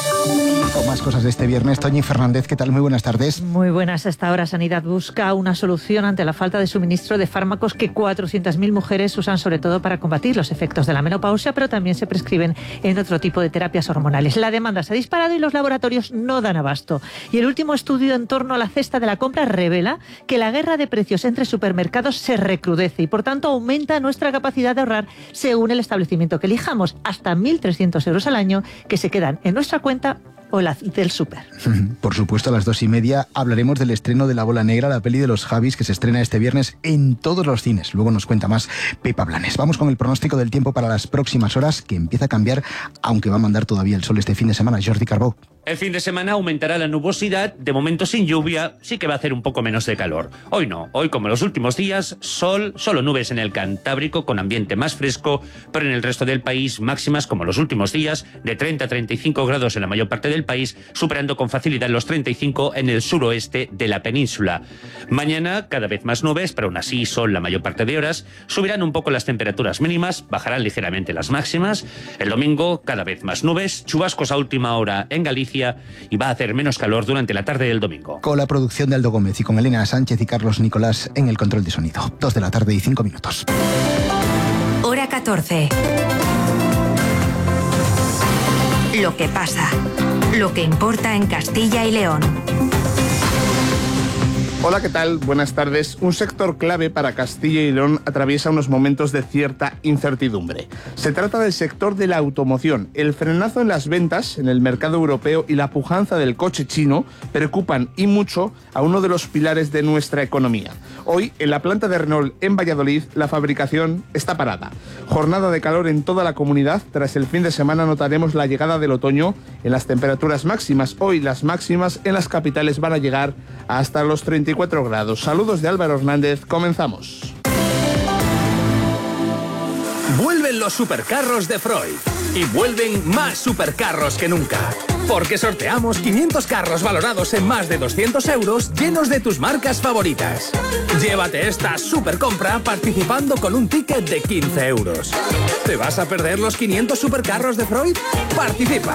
[SPEAKER 15] Con más cosas de este viernes, Toñi Fernández, ¿qué tal? Muy buenas tardes.
[SPEAKER 21] Muy buenas. Hasta ahora Sanidad busca una solución ante la falta de suministro de fármacos que cuatrocientas mil mujeres usan sobre todo para combatir los efectos de la menopausia, pero también se prescriben en otro tipo de terapias hormonales. La demanda se ha disparado y los laboratorios no dan abasto. Y el último estudio en torno a la cesta de la compra revela que la guerra de precios entre supermercados se recrudece y por tanto aumenta nuestra capacidad de ahorrar según el establecimiento que elijamos, hasta mil trescientos euros al año que se quedan en nuestra cuenta o la del súper.
[SPEAKER 15] Por supuesto, a las dos y media hablaremos del estreno de La Bola Negra, la peli de los Javis, que se estrena este viernes en todos los cines. Luego nos cuenta más Pepa Blanes. Vamos con el pronóstico del tiempo para las próximas horas, que empieza a cambiar, aunque va a mandar todavía el sol este fin de semana. Jordi Carbó.
[SPEAKER 22] El fin de semana aumentará la nubosidad, de momento sin lluvia, sí que va a hacer un poco menos de calor. Hoy no, hoy como los últimos días, sol, solo nubes en el Cantábrico con ambiente más fresco, pero en el resto del país máximas como los últimos días, de treinta a treinta y cinco grados en la mayor parte del país, superando con facilidad los treinta y cinco en el suroeste de la península. Mañana cada vez más nubes, pero aún así sol la mayor parte de horas, subirán un poco las temperaturas mínimas, bajarán ligeramente las máximas. El domingo cada vez más nubes, chubascos a última hora en Galicia, y va a hacer menos calor durante la tarde del domingo.
[SPEAKER 15] Con la producción de Aldo Gómez y con Elena Sánchez y Carlos Nicolás en el control de sonido. Dos de la tarde y cinco minutos.
[SPEAKER 14] Hora catorce. Lo que pasa. Lo que importa en Castilla y León.
[SPEAKER 23] Hola, ¿qué tal? Buenas tardes. Un sector clave para Castilla y León atraviesa unos momentos de cierta incertidumbre. Se trata del sector de la automoción. El frenazo en las ventas en el mercado europeo y la pujanza del coche chino preocupan y mucho a uno de los pilares de nuestra economía. Hoy, en la planta de Renault en Valladolid, la fabricación está parada. Jornada de calor en toda la comunidad. Tras el fin de semana notaremos la llegada del otoño en las temperaturas máximas. Hoy las máximas en las capitales van a llegar hasta los treinta y cuatro grados. Saludos de Álvaro Hernández, comenzamos.
[SPEAKER 24] Vuelven los supercarros de Freud y vuelven más supercarros que nunca. Porque sorteamos quinientos carros valorados en más de doscientos euros llenos de tus marcas favoritas. Llévate esta supercompra participando con un ticket de quince euros. ¿Te vas a perder los quinientos supercarros de Freud? Participa.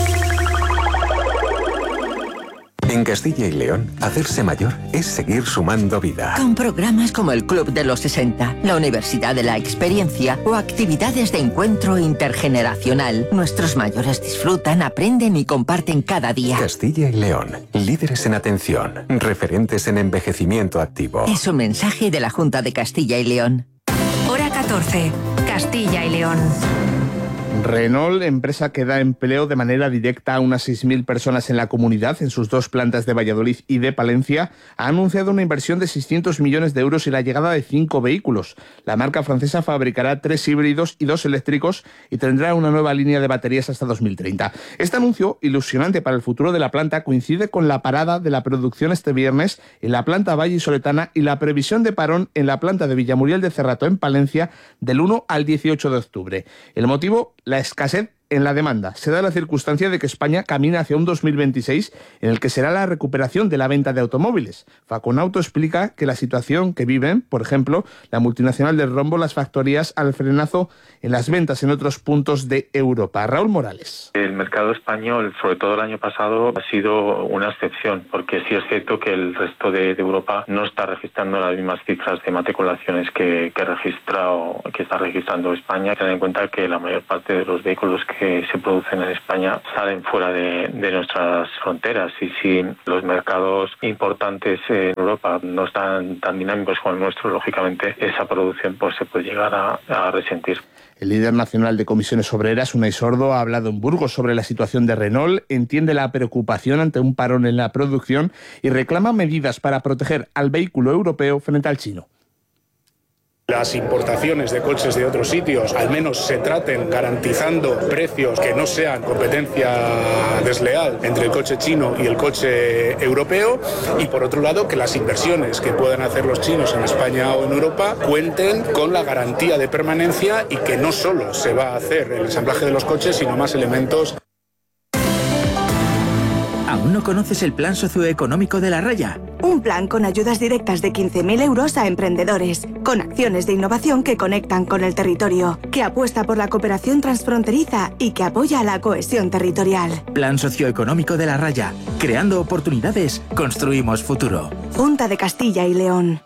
[SPEAKER 25] En Castilla y León, hacerse mayor es seguir sumando vida.
[SPEAKER 26] Con programas como el Club de los sesenta, la Universidad de la Experiencia o actividades de encuentro intergeneracional, nuestros mayores disfrutan, aprenden y comparten cada día.
[SPEAKER 25] Castilla y León, líderes en atención, referentes en envejecimiento activo.
[SPEAKER 26] Es un mensaje de la Junta de Castilla y León.
[SPEAKER 14] Hora catorce, Castilla y León.
[SPEAKER 23] Renault, empresa que da empleo de manera directa a unas seis mil personas en la comunidad, en sus dos plantas de Valladolid y de Palencia, ha anunciado una inversión de seiscientos millones de euros y la llegada de cinco vehículos. La marca francesa fabricará tres híbridos y dos eléctricos y tendrá una nueva línea de baterías hasta dos mil treinta. Este anuncio, ilusionante para el futuro de la planta, coincide con la parada de la producción este viernes en la planta vallisoletana y la previsión de parón en la planta de Villamuriel de Cerrato en Palencia del uno al dieciocho de octubre. El motivo, la escasez en la demanda. Se da la circunstancia de que España camina hacia un dos mil veintiséis en el que será la recuperación de la venta de automóviles. Faconauto explica que la situación que viven, por ejemplo, la multinacional del rombo, las factorías al frenazo en las ventas en otros puntos de Europa. Raúl Morales.
[SPEAKER 1] El mercado español, sobre todo el año pasado, ha sido una excepción, porque sí es cierto que el resto de, de Europa no está registrando las mismas cifras de matriculaciones que, que, registra o, que está registrando España. Ten en cuenta que la mayor parte de los vehículos que se producen en España salen fuera de, de nuestras fronteras, y si los mercados importantes en Europa no están tan dinámicos como el nuestro, lógicamente esa producción pues se puede llegar a, a resentir.
[SPEAKER 23] El líder nacional de comisiones obreras, Unai Sordo, ha hablado en Burgos sobre la situación de Renault, entiende la preocupación ante un parón en la producción y reclama medidas para proteger al vehículo europeo frente al chino.
[SPEAKER 3] Las importaciones de coches de otros sitios al menos se traten garantizando precios que no sean competencia desleal entre el coche chino y el coche europeo, y por otro lado que las inversiones que puedan hacer los chinos en España o en Europa cuenten con la garantía de permanencia y que no solo se va a hacer el ensamblaje de los coches, sino más elementos.
[SPEAKER 5] ¿Aún no conoces el plan socioeconómico de La Raya?
[SPEAKER 6] Un plan con ayudas directas de quince mil euros a emprendedores, con acciones de innovación que conectan con el territorio, que apuesta por la cooperación transfronteriza y que apoya la cohesión territorial.
[SPEAKER 5] Plan socioeconómico de La Raya. Creando oportunidades, construimos futuro.
[SPEAKER 6] Junta de Castilla y León.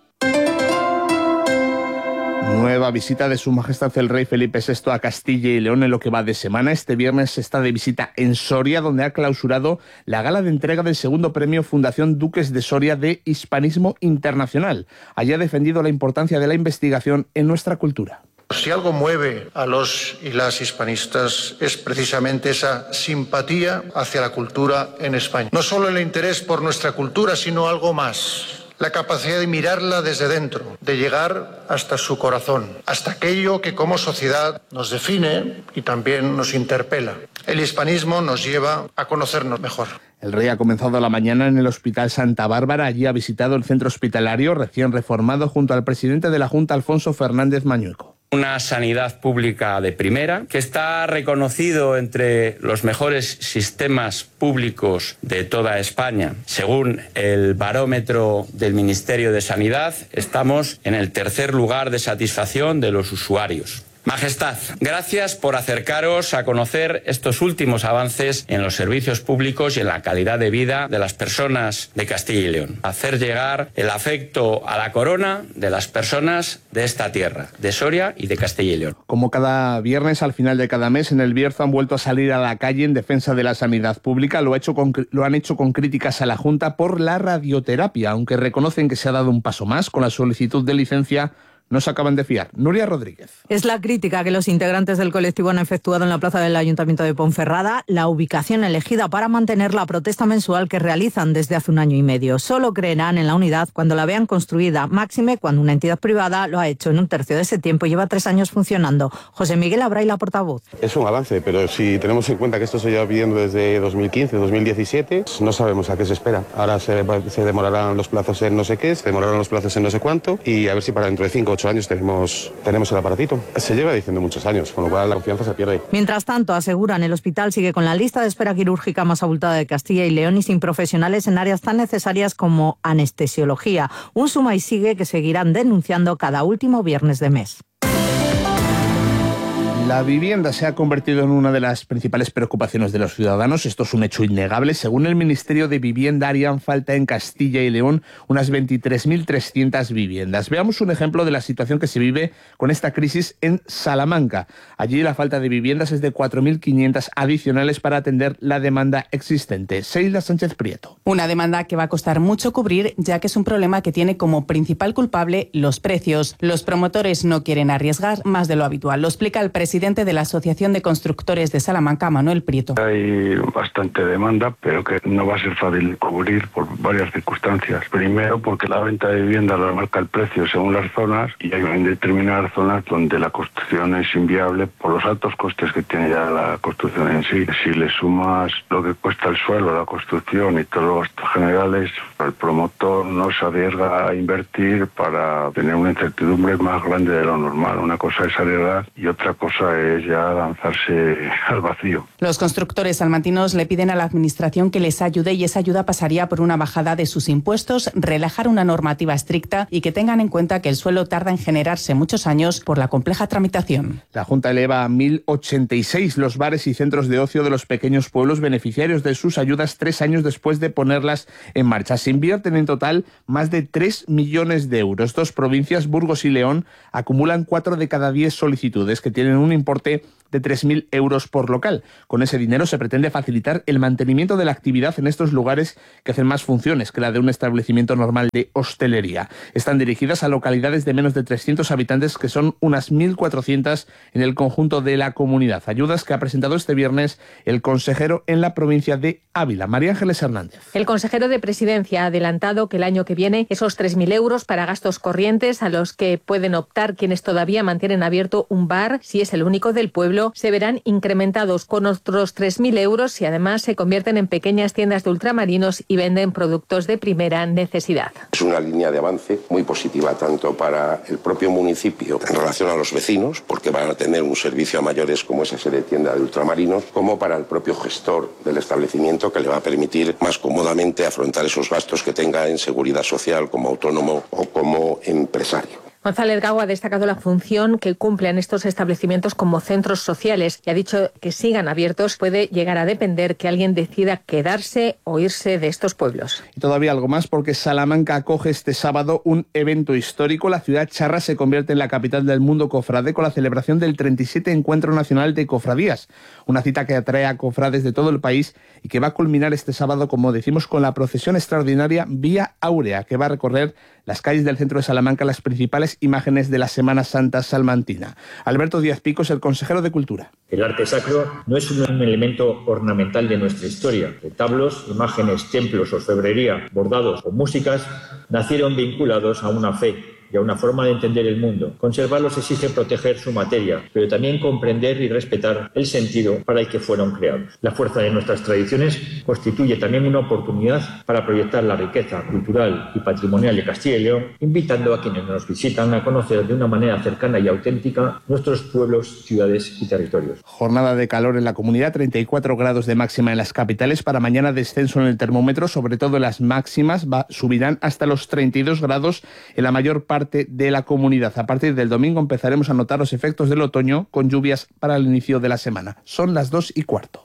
[SPEAKER 23] Nueva visita de Su Majestad el Rey Felipe sexto a Castilla y León en lo que va de semana. Este viernes está de visita en Soria, donde ha clausurado la gala de entrega del segundo premio Fundación Duques de Soria de Hispanismo Internacional. Allí ha defendido la importancia de la investigación en nuestra cultura.
[SPEAKER 7] Si algo mueve a los y las hispanistas es precisamente esa simpatía hacia la cultura en España. No solo el interés por nuestra cultura, sino algo más. La capacidad de mirarla desde dentro, de llegar hasta su corazón, hasta aquello que como sociedad nos define y también nos interpela. El hispanismo nos lleva a conocernos mejor.
[SPEAKER 23] El rey ha comenzado la mañana en el Hospital Santa Bárbara. Allí ha visitado el centro hospitalario recién reformado junto al presidente de la Junta, Alfonso Fernández Mañueco.
[SPEAKER 8] Una sanidad pública de primera, que está reconocido entre los mejores sistemas públicos de toda España. Según el barómetro del Ministerio de Sanidad, estamos en el tercer lugar de satisfacción de los usuarios. Majestad, gracias por acercaros a conocer estos últimos avances en los servicios públicos y en la calidad de vida de las personas de Castilla y León. Hacer llegar el afecto a la corona de las personas de esta tierra, de Soria y de Castilla y León.
[SPEAKER 23] Como cada viernes, al final de cada mes, en el Bierzo han vuelto a salir a la calle en defensa de la sanidad pública. Lo, ha hecho con, lo han hecho con críticas a la Junta por la radioterapia, aunque reconocen que se ha dado un paso más con la solicitud de licencia. No se acaban de fiar. Nuria Rodríguez.
[SPEAKER 27] Es la crítica que los integrantes del colectivo han efectuado en la plaza del Ayuntamiento de Ponferrada, la ubicación elegida para mantener la protesta mensual que realizan desde hace un año y medio. Solo creerán en la unidad cuando la vean construida, máxime cuando una entidad privada lo ha hecho en un tercio de ese tiempo y lleva tres años funcionando. José Miguel Abray, la portavoz.
[SPEAKER 28] Es un avance, pero si tenemos en cuenta que esto se lleva pidiendo desde dos mil quince, dos mil diecisiete, no sabemos a qué se espera. Ahora se, se demorarán los plazos en no sé qué, se demorarán los plazos en no sé cuánto, y a ver si para dentro de cinco o ocho años tenemos, tenemos el aparatito. Se lleva diciendo muchos años, con lo cual la confianza se pierde.
[SPEAKER 27] Mientras tanto, aseguran, el hospital sigue con la lista de espera quirúrgica más abultada de Castilla y León y sin profesionales en áreas tan necesarias como anestesiología. Un suma y sigue que seguirán denunciando cada último viernes de mes.
[SPEAKER 23] La vivienda se ha convertido en una de las principales preocupaciones de los ciudadanos. Esto es un hecho innegable. Según el Ministerio de Vivienda, harían falta en Castilla y León unas veintitrés mil trescientas viviendas. Veamos un ejemplo de la situación que se vive con esta crisis en Salamanca. Allí la falta de viviendas es de cuatro mil quinientas adicionales para atender la demanda existente. Seila Sánchez Prieto.
[SPEAKER 29] Una demanda que va a costar mucho cubrir, ya que es un problema que tiene como principal culpable los precios. Los promotores no quieren arriesgar más de lo habitual. Lo explica el presidente de la Asociación de Constructores de Salamanca, Manuel Prieto.
[SPEAKER 30] Hay bastante demanda, pero que no va a ser fácil cubrir por varias circunstancias. Primero, porque la venta de vivienda la marca el precio según las zonas, y hay determinadas zonas donde la construcción es inviable por los altos costes que tiene ya la construcción en sí. Si le sumas lo que cuesta el suelo, la construcción y todos los gastos generales, el promotor no se arriesga a invertir para tener una incertidumbre más grande de lo normal. Una cosa es arriesgar y otra cosa otra es ya lanzarse al vacío.
[SPEAKER 29] Los constructores salmantinos le piden a la Administración que les ayude y esa ayuda pasaría por una bajada de sus impuestos, relajar una normativa estricta y que tengan en cuenta que el suelo tarda en generarse muchos años por la compleja tramitación.
[SPEAKER 23] La Junta eleva a mil ochenta y seis los bares y centros de ocio de los pequeños pueblos beneficiarios de sus ayudas tres años después de ponerlas en marcha. Se invierten en total más de tres millones de euros. Dos provincias, Burgos y León, acumulan cuatro de cada diez solicitudes que tienen un importe de tres mil euros por local. Con ese dinero se pretende facilitar el mantenimiento de la actividad en estos lugares que hacen más funciones que la de un establecimiento normal de hostelería. Están dirigidas a localidades de menos de trescientos habitantes, que son unas mil cuatrocientas en el conjunto de la comunidad. Ayudas que ha presentado este viernes el consejero en la provincia de Ávila, María Ángeles Hernández.
[SPEAKER 2] El consejero de Presidencia ha adelantado que el año que viene esos tres mil euros para gastos corrientes a los que pueden optar quienes todavía mantienen abierto un bar, si es el único del pueblo, se verán incrementados con otros tres mil euros si además se convierten en pequeñas tiendas de ultramarinos y venden productos de primera necesidad.
[SPEAKER 4] Es una línea de avance muy positiva tanto para el propio municipio en relación a los vecinos, porque van a tener un servicio a mayores como es ese de tienda de ultramarinos, como para el propio gestor del establecimiento, que le va a permitir más cómodamente afrontar esos gastos que tenga en seguridad social como autónomo o como empresario.
[SPEAKER 2] González Gago ha destacado la función que cumplen estos establecimientos como centros sociales y ha dicho que sigan abiertos puede llegar a depender que alguien decida quedarse o irse de estos pueblos.
[SPEAKER 23] Y todavía algo más, porque Salamanca acoge este sábado un evento histórico. La ciudad charra se convierte en la capital del mundo cofrade con la celebración del treinta y siete Encuentro Nacional de Cofradías. Una cita que atrae a cofrades de todo el país y que va a culminar este sábado, como decimos, con la procesión extraordinaria Vía Áurea, que va a recorrer las calles del centro de Salamanca, las principales imágenes de la Semana Santa salmantina. Alberto Díaz Pico es el consejero de Cultura.
[SPEAKER 9] El arte sacro no es un elemento ornamental de nuestra historia. Retablos, imágenes, templos, orfebrería, bordados o músicas nacieron vinculados a una fe y a una forma de entender el mundo. Conservarlos exige proteger su materia, pero también comprender y respetar el sentido para el que fueron creados. La fuerza de nuestras tradiciones constituye también una oportunidad para proyectar la riqueza cultural y patrimonial de Castilla y León, invitando a quienes nos visitan a conocer de una manera cercana y auténtica nuestros pueblos, ciudades y territorios.
[SPEAKER 23] Jornada de calor en la comunidad, treinta y cuatro grados de máxima en las capitales. Para mañana descenso en el termómetro, sobre todo las máximas va, subirán hasta los treinta y dos grados en la mayor parte de la comunidad. A partir del domingo empezaremos a notar los efectos del otoño con lluvias para el inicio de la semana. Son las dos y cuarto.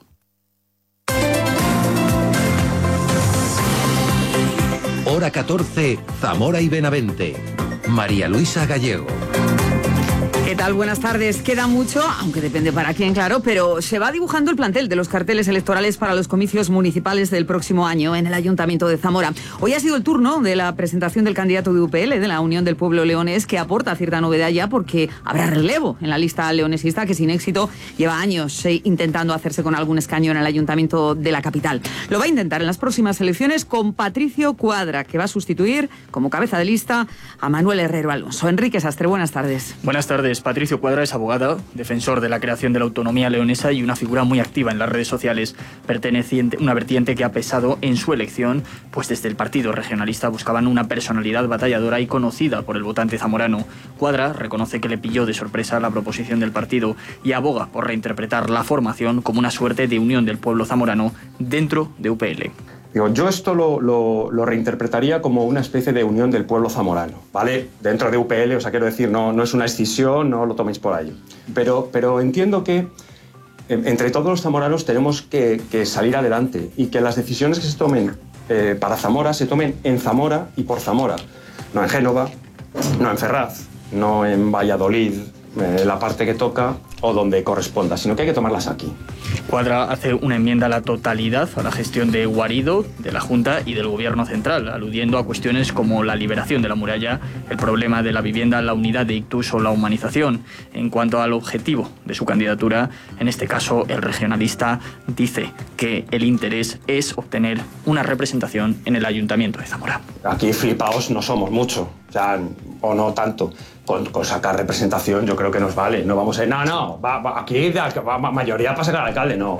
[SPEAKER 10] Hora catorce, Zamora y Benavente. María Luisa Gallego.
[SPEAKER 27] ¿Qué tal? Buenas tardes. Queda mucho, aunque depende para quién, claro, pero se va dibujando el plantel de los carteles electorales para los comicios municipales del próximo año en el Ayuntamiento de Zamora. Hoy ha sido el turno de la presentación del candidato de U P L, de la Unión del Pueblo Leonés, que aporta cierta novedad ya porque habrá relevo en la lista leonesista, que sin éxito lleva años eh, intentando hacerse con algún escaño en el Ayuntamiento de la capital. Lo va a intentar en las próximas elecciones con Patricio Cuadra, que va a sustituir como cabeza de lista a Manuel Herrero Alonso. Enrique Sastre, buenas tardes.
[SPEAKER 11] Buenas tardes. Patricio Cuadra es abogado, defensor de la creación de la autonomía leonesa y una figura muy activa en las redes sociales, perteneciente, una vertiente que ha pesado en su elección, pues desde el Partido Regionalista buscaban una personalidad batalladora y conocida por el votante zamorano. Cuadra reconoce que le pilló de sorpresa la proposición del partido y aboga por reinterpretar la formación como una suerte de unión del pueblo zamorano dentro de U P L.
[SPEAKER 12] Digo, yo esto lo, lo, lo reinterpretaría como una especie de unión del pueblo zamorano, ¿vale? Dentro de U P L, o sea, quiero decir, no, no es una escisión, no lo toméis por ahí. Pero, pero entiendo que entre todos los zamoranos tenemos que, que salir adelante y que las decisiones que se tomen eh, para Zamora se tomen en Zamora y por Zamora. No en Génova, no en Ferraz, no en Valladolid, eh, la parte que toca o donde corresponda, sino que hay que tomarlas aquí.
[SPEAKER 11] Cuadra hace una enmienda a la totalidad a la gestión de Guarido, de la Junta y del Gobierno central, aludiendo a cuestiones como la liberación de la muralla, el problema de la vivienda, la unidad de ictus o la humanización. En cuanto al objetivo de su candidatura, en este caso el regionalista dice que el interés es obtener una representación en el Ayuntamiento de Zamora.
[SPEAKER 12] Aquí flipaos no somos mucho, o sea, o no tanto. Con, con sacar representación yo creo que nos vale. No vamos a ir, no, no, va, va, aquí va, mayoría para sacar al alcalde, no.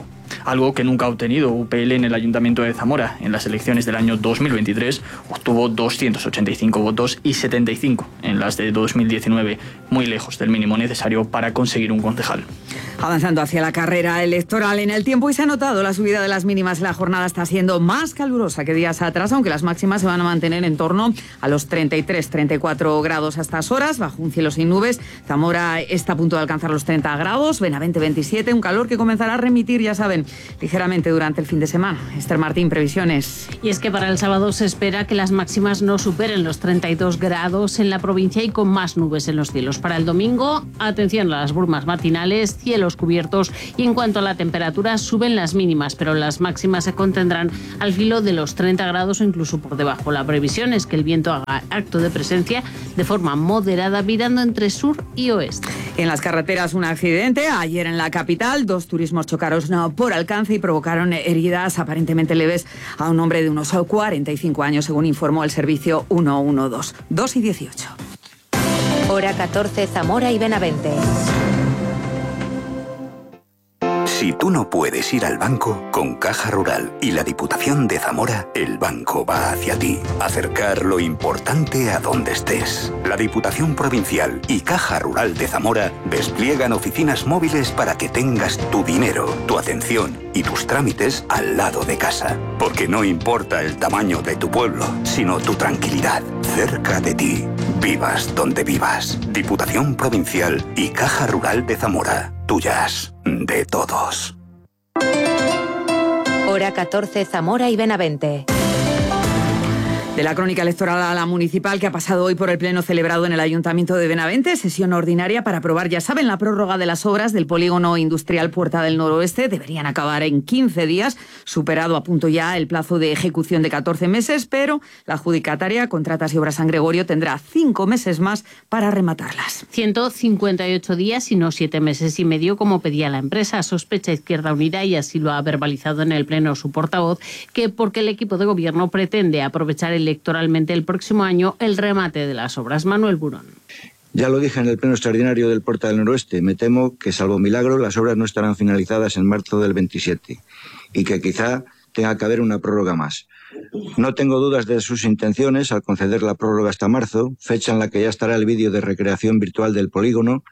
[SPEAKER 11] algo que nunca ha obtenido U P L en el Ayuntamiento de Zamora. En las elecciones del año dos mil veintitrés obtuvo doscientos ochenta y cinco votos y setenta y cinco en las de dos mil diecinueve, muy lejos del mínimo necesario para conseguir un concejal.
[SPEAKER 13] Avanzando hacia la carrera electoral en el tiempo, y se ha notado la subida de las mínimas. La jornada está siendo más calurosa que días atrás, aunque las máximas se van a mantener en torno a los treinta y tres, treinta y cuatro grados a estas horas, bajo un cielo sin nubes. Zamora está a punto de alcanzar los treinta grados, Benavente veintisiete, un calor que comenzará a remitir, ya saben, ligeramente durante el fin de semana. Esther Martín, previsiones.
[SPEAKER 15] Y es que para el sábado se espera que las máximas no superen los treinta y dos grados en la provincia y con más nubes en los cielos. Para el domingo, atención a las brumas matinales, cielos cubiertos, y en cuanto a la temperatura, suben las mínimas, pero las máximas se contendrán al filo de los treinta grados o incluso por debajo. La previsión es que el viento haga acto de presencia de forma moderada, virando entre sur y oeste.
[SPEAKER 13] En las carreteras, un accidente ayer en la capital. Dos turismos chocaron por alcance y provocaron heridas aparentemente leves a un hombre de unos cuarenta y cinco años, según informó el servicio ciento doce. dos y dieciocho.
[SPEAKER 14] Hora catorce, Zamora y Benavente.
[SPEAKER 16] Si tú no puedes ir al banco, con Caja Rural y la Diputación de Zamora, el banco va hacia ti. Acercar lo importante a donde estés. La Diputación Provincial y Caja Rural de Zamora despliegan oficinas móviles para que tengas tu dinero, tu atención y tus trámites al lado de casa. Porque no importa el tamaño de tu pueblo, sino tu tranquilidad, cerca de ti. Vivas donde vivas. Diputación Provincial y Caja Rural de Zamora. Tuyas, de todos.
[SPEAKER 14] Hora catorce, Zamora y Benavente.
[SPEAKER 13] De la crónica electoral a la municipal, que ha pasado hoy por el pleno celebrado en el Ayuntamiento de Benavente, sesión ordinaria para aprobar, ya saben, la prórroga de las obras del polígono industrial Puerta del Noroeste. Deberían acabar en quince días, superado a punto ya el plazo de ejecución de catorce meses, pero la adjudicataria Contratas y Obras San Gregorio tendrá cinco meses más para rematarlas.
[SPEAKER 15] ciento cincuenta y ocho días y no siete meses y medio, como pedía la empresa. Sospecha Izquierda Unida, y así lo ha verbalizado en el pleno su portavoz, que porque el equipo de gobierno pretende aprovechar el electoralmente el próximo año el remate de las obras. Manuel Burón.
[SPEAKER 17] Ya lo dije en el pleno extraordinario del Puerta del Noroeste. Me temo que, salvo milagro, las obras no estarán finalizadas en marzo del veintisiete y que quizá tenga que haber una prórroga más. No tengo dudas de sus intenciones al conceder la prórroga hasta marzo, fecha en la que ya estará el vídeo de recreación virtual del polígono,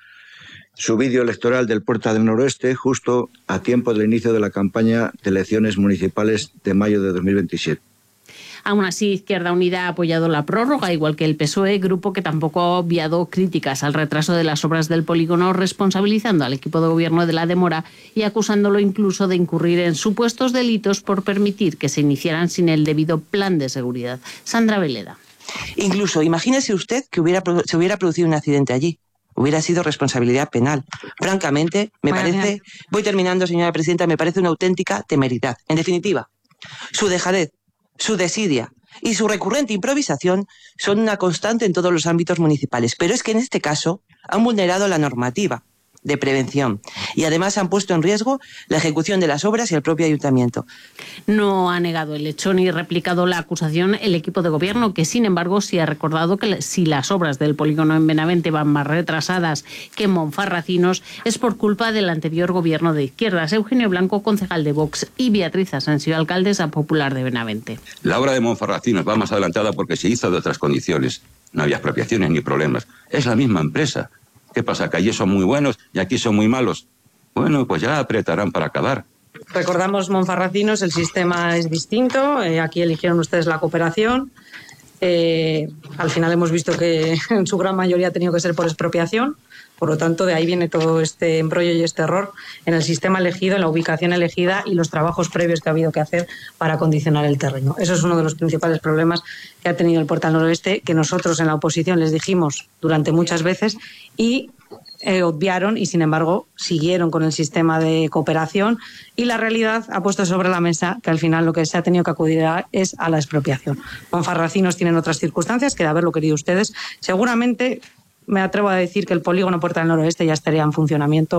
[SPEAKER 17] su vídeo electoral del Puerta del Noroeste, justo a tiempo del inicio de la campaña de elecciones municipales de mayo de dos mil veintisiete.
[SPEAKER 15] Aún así, Izquierda Unida ha apoyado la prórroga, igual que el P S O E, grupo que tampoco ha obviado críticas al retraso de las obras del polígono, responsabilizando al equipo de gobierno de la demora y acusándolo incluso de incurrir en supuestos delitos por permitir que se iniciaran sin el debido plan de seguridad. Sandra Veleda.
[SPEAKER 18] Incluso, imagínese usted que hubiera, se hubiera producido un accidente allí. Hubiera sido responsabilidad penal. Francamente, me bueno, parece... Bien. Voy terminando, señora presidenta, me parece una auténtica temeridad. En definitiva, su dejadez, su desidia y su recurrente improvisación son una constante en todos los ámbitos municipales. Pero es que en este caso han vulnerado la normativa de prevención y además han puesto en riesgo la ejecución de las obras y el propio ayuntamiento.
[SPEAKER 15] No ha negado el hecho ni replicado la acusación el equipo de gobierno, que sin embargo sí ha recordado que si las obras del polígono en Benavente van más retrasadas que en Monfarracinos es por culpa del anterior gobierno de izquierdas. Eugenio Blanco, concejal de Vox, y Beatriz Asensio, alcaldesa popular de Benavente.
[SPEAKER 19] La obra de Monfarracinos va más adelantada porque se hizo de otras condiciones. No había expropiaciones ni problemas. Es la misma empresa. ¿Qué pasa? ¿Que allí son muy buenos y aquí son muy malos? Bueno, pues ya apretarán para acabar.
[SPEAKER 20] Recordamos Monfarracinos, el sistema es distinto. Eh, aquí eligieron ustedes la cooperación. Eh, al final hemos visto que en su gran mayoría ha tenido que ser por expropiación. Por lo tanto, de ahí viene todo este embrollo y este error en el sistema elegido, en la ubicación elegida y los trabajos previos que ha habido que hacer para acondicionar el terreno. Eso es uno de los principales problemas que ha tenido el Puerta del Noroeste, que nosotros en la oposición les dijimos durante muchas veces y eh, obviaron y, sin embargo, siguieron con el sistema de cooperación, y la realidad ha puesto sobre la mesa que al final lo que se ha tenido que acudir a es a la expropiación. Monfarracinos tienen otras circunstancias que, de haberlo querido ustedes, seguramente... Me atrevo a decir que el polígono Puerta del Noroeste ya estaría en funcionamiento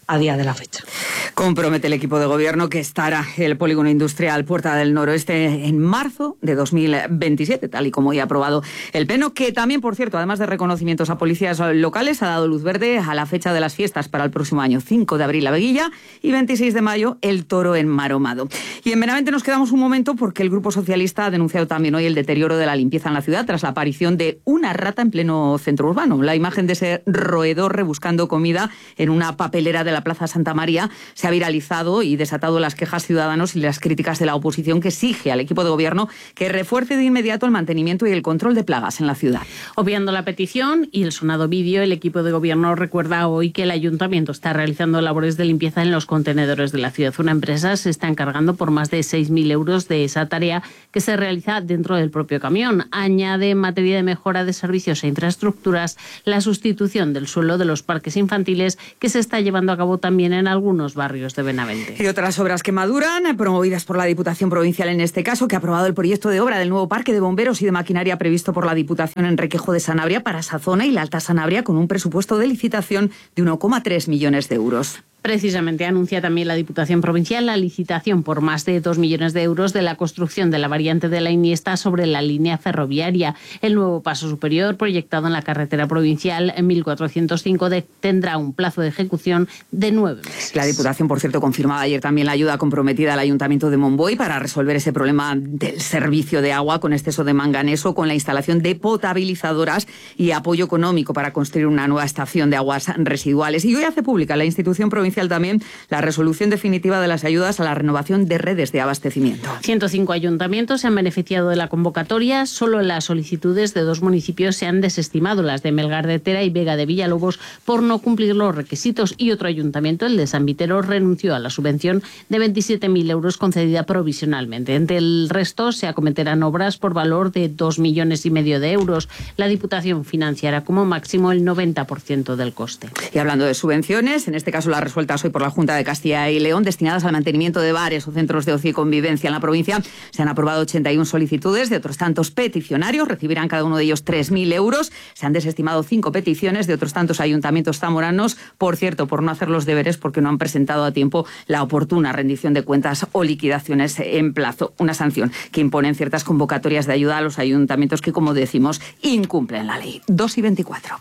[SPEAKER 20] a día de la fecha.
[SPEAKER 13] Compromete el equipo de gobierno que estará el polígono industrial Puerta del Noroeste en marzo de dos mil veintisiete, tal y como ya ha aprobado el Pleno, que también, por cierto, además de reconocimientos a policías locales, ha dado luz verde a la fecha de las fiestas para el próximo año, cinco de abril la Veguilla y veintiséis de mayo el Toro en Maromado. Y en Benavente nos quedamos un momento porque el Grupo Socialista ha denunciado también hoy el deterioro de la limpieza en la ciudad tras la aparición de una rata en pleno centro urbano. La imagen de ese roedor rebuscando comida en una papelera de la Plaza Santa María se ha viralizado y desatado las quejas ciudadanos y las críticas de la oposición, que exige al equipo de gobierno que refuerce de inmediato el mantenimiento y el control de plagas en la ciudad.
[SPEAKER 15] Obviando la petición y el sonado vídeo, el equipo de gobierno recuerda hoy que el ayuntamiento está realizando labores de limpieza en los contenedores de la ciudad. Una empresa se está encargando por más de seis mil euros de esa tarea, que se realiza dentro del propio camión. Añade en materia de mejora de servicios e infraestructuras la sustitución del suelo de los parques infantiles, que se está llevando a cabo también en algunos barrios de Benavente.
[SPEAKER 13] Y otras obras que maduran, promovidas por la Diputación Provincial en este caso, que ha aprobado el proyecto de obra del nuevo parque de bomberos y de maquinaria previsto por la Diputación en Requejo de Sanabria para esa zona y la Alta Sanabria, con un presupuesto de licitación de uno coma tres millones de euros.
[SPEAKER 15] Precisamente anuncia también la Diputación Provincial la licitación por más de dos millones de euros de la construcción de la variante de la Iniesta sobre la línea ferroviaria. El nuevo paso superior, proyectado en la carretera provincial en mil cuatrocientos cinco, de, tendrá un plazo de ejecución de nueve meses.
[SPEAKER 13] La Diputación, por cierto, confirmaba ayer también la ayuda comprometida al Ayuntamiento de Monboy para resolver ese problema del servicio de agua con exceso de manganeso, con la instalación de potabilizadoras y apoyo económico para construir una nueva estación de aguas residuales. Y hoy hace pública la institución provincial también la resolución definitiva de las ayudas a la renovación de redes de abastecimiento.
[SPEAKER 15] ciento cinco ayuntamientos se han beneficiado de la convocatoria. Solo las solicitudes de dos municipios se han desestimado, las de Melgar de Tera y Vega de Villalobos, por no cumplir los requisitos, y otro ayuntamiento, el de San Vitero, renunció a la subvención de veintisiete mil euros concedida provisionalmente. Entre el resto se acometerán obras por valor de dos millones y medio de euros. La Diputación financiará como máximo el noventa por ciento del coste.
[SPEAKER 13] Y hablando de subvenciones, en este caso la resuelta hoy por la Junta de Castilla y León, destinadas al mantenimiento de bares o centros de ocio y convivencia en la provincia. Se han aprobado ochenta y una solicitudes de otros tantos peticionarios, recibirán cada uno de ellos tres mil euros. Se han desestimado cinco peticiones de otros tantos ayuntamientos zamoranos, por cierto, por no hacer los deberes porque no han presentado a tiempo la oportuna rendición de cuentas o liquidaciones en plazo. Una sanción que imponen ciertas convocatorias de ayuda a los ayuntamientos que, como decimos, incumplen la ley. dos y veinticuatro.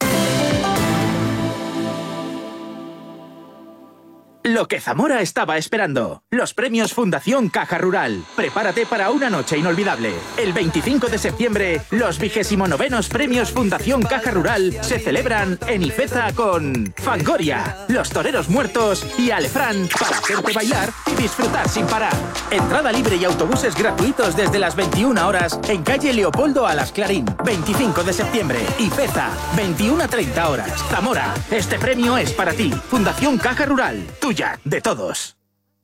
[SPEAKER 1] Lo que Zamora estaba esperando. Los premios Fundación Caja Rural. Prepárate para una noche inolvidable. El veinticinco de septiembre, los vigésimo novenos premios Fundación Caja Rural se celebran en Ifeza con Fangoria, Los Toreros Muertos y Alefrán, para hacerte bailar y disfrutar sin parar. Entrada libre y autobuses gratuitos desde las veintiuna horas en calle Leopoldo Alas Clarín. veinticinco de septiembre, Ifeza, veintiuna a treinta horas. Zamora, este premio es para ti. Fundación Caja Rural, tuya, de todos.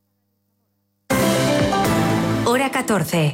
[SPEAKER 14] Hora catorce.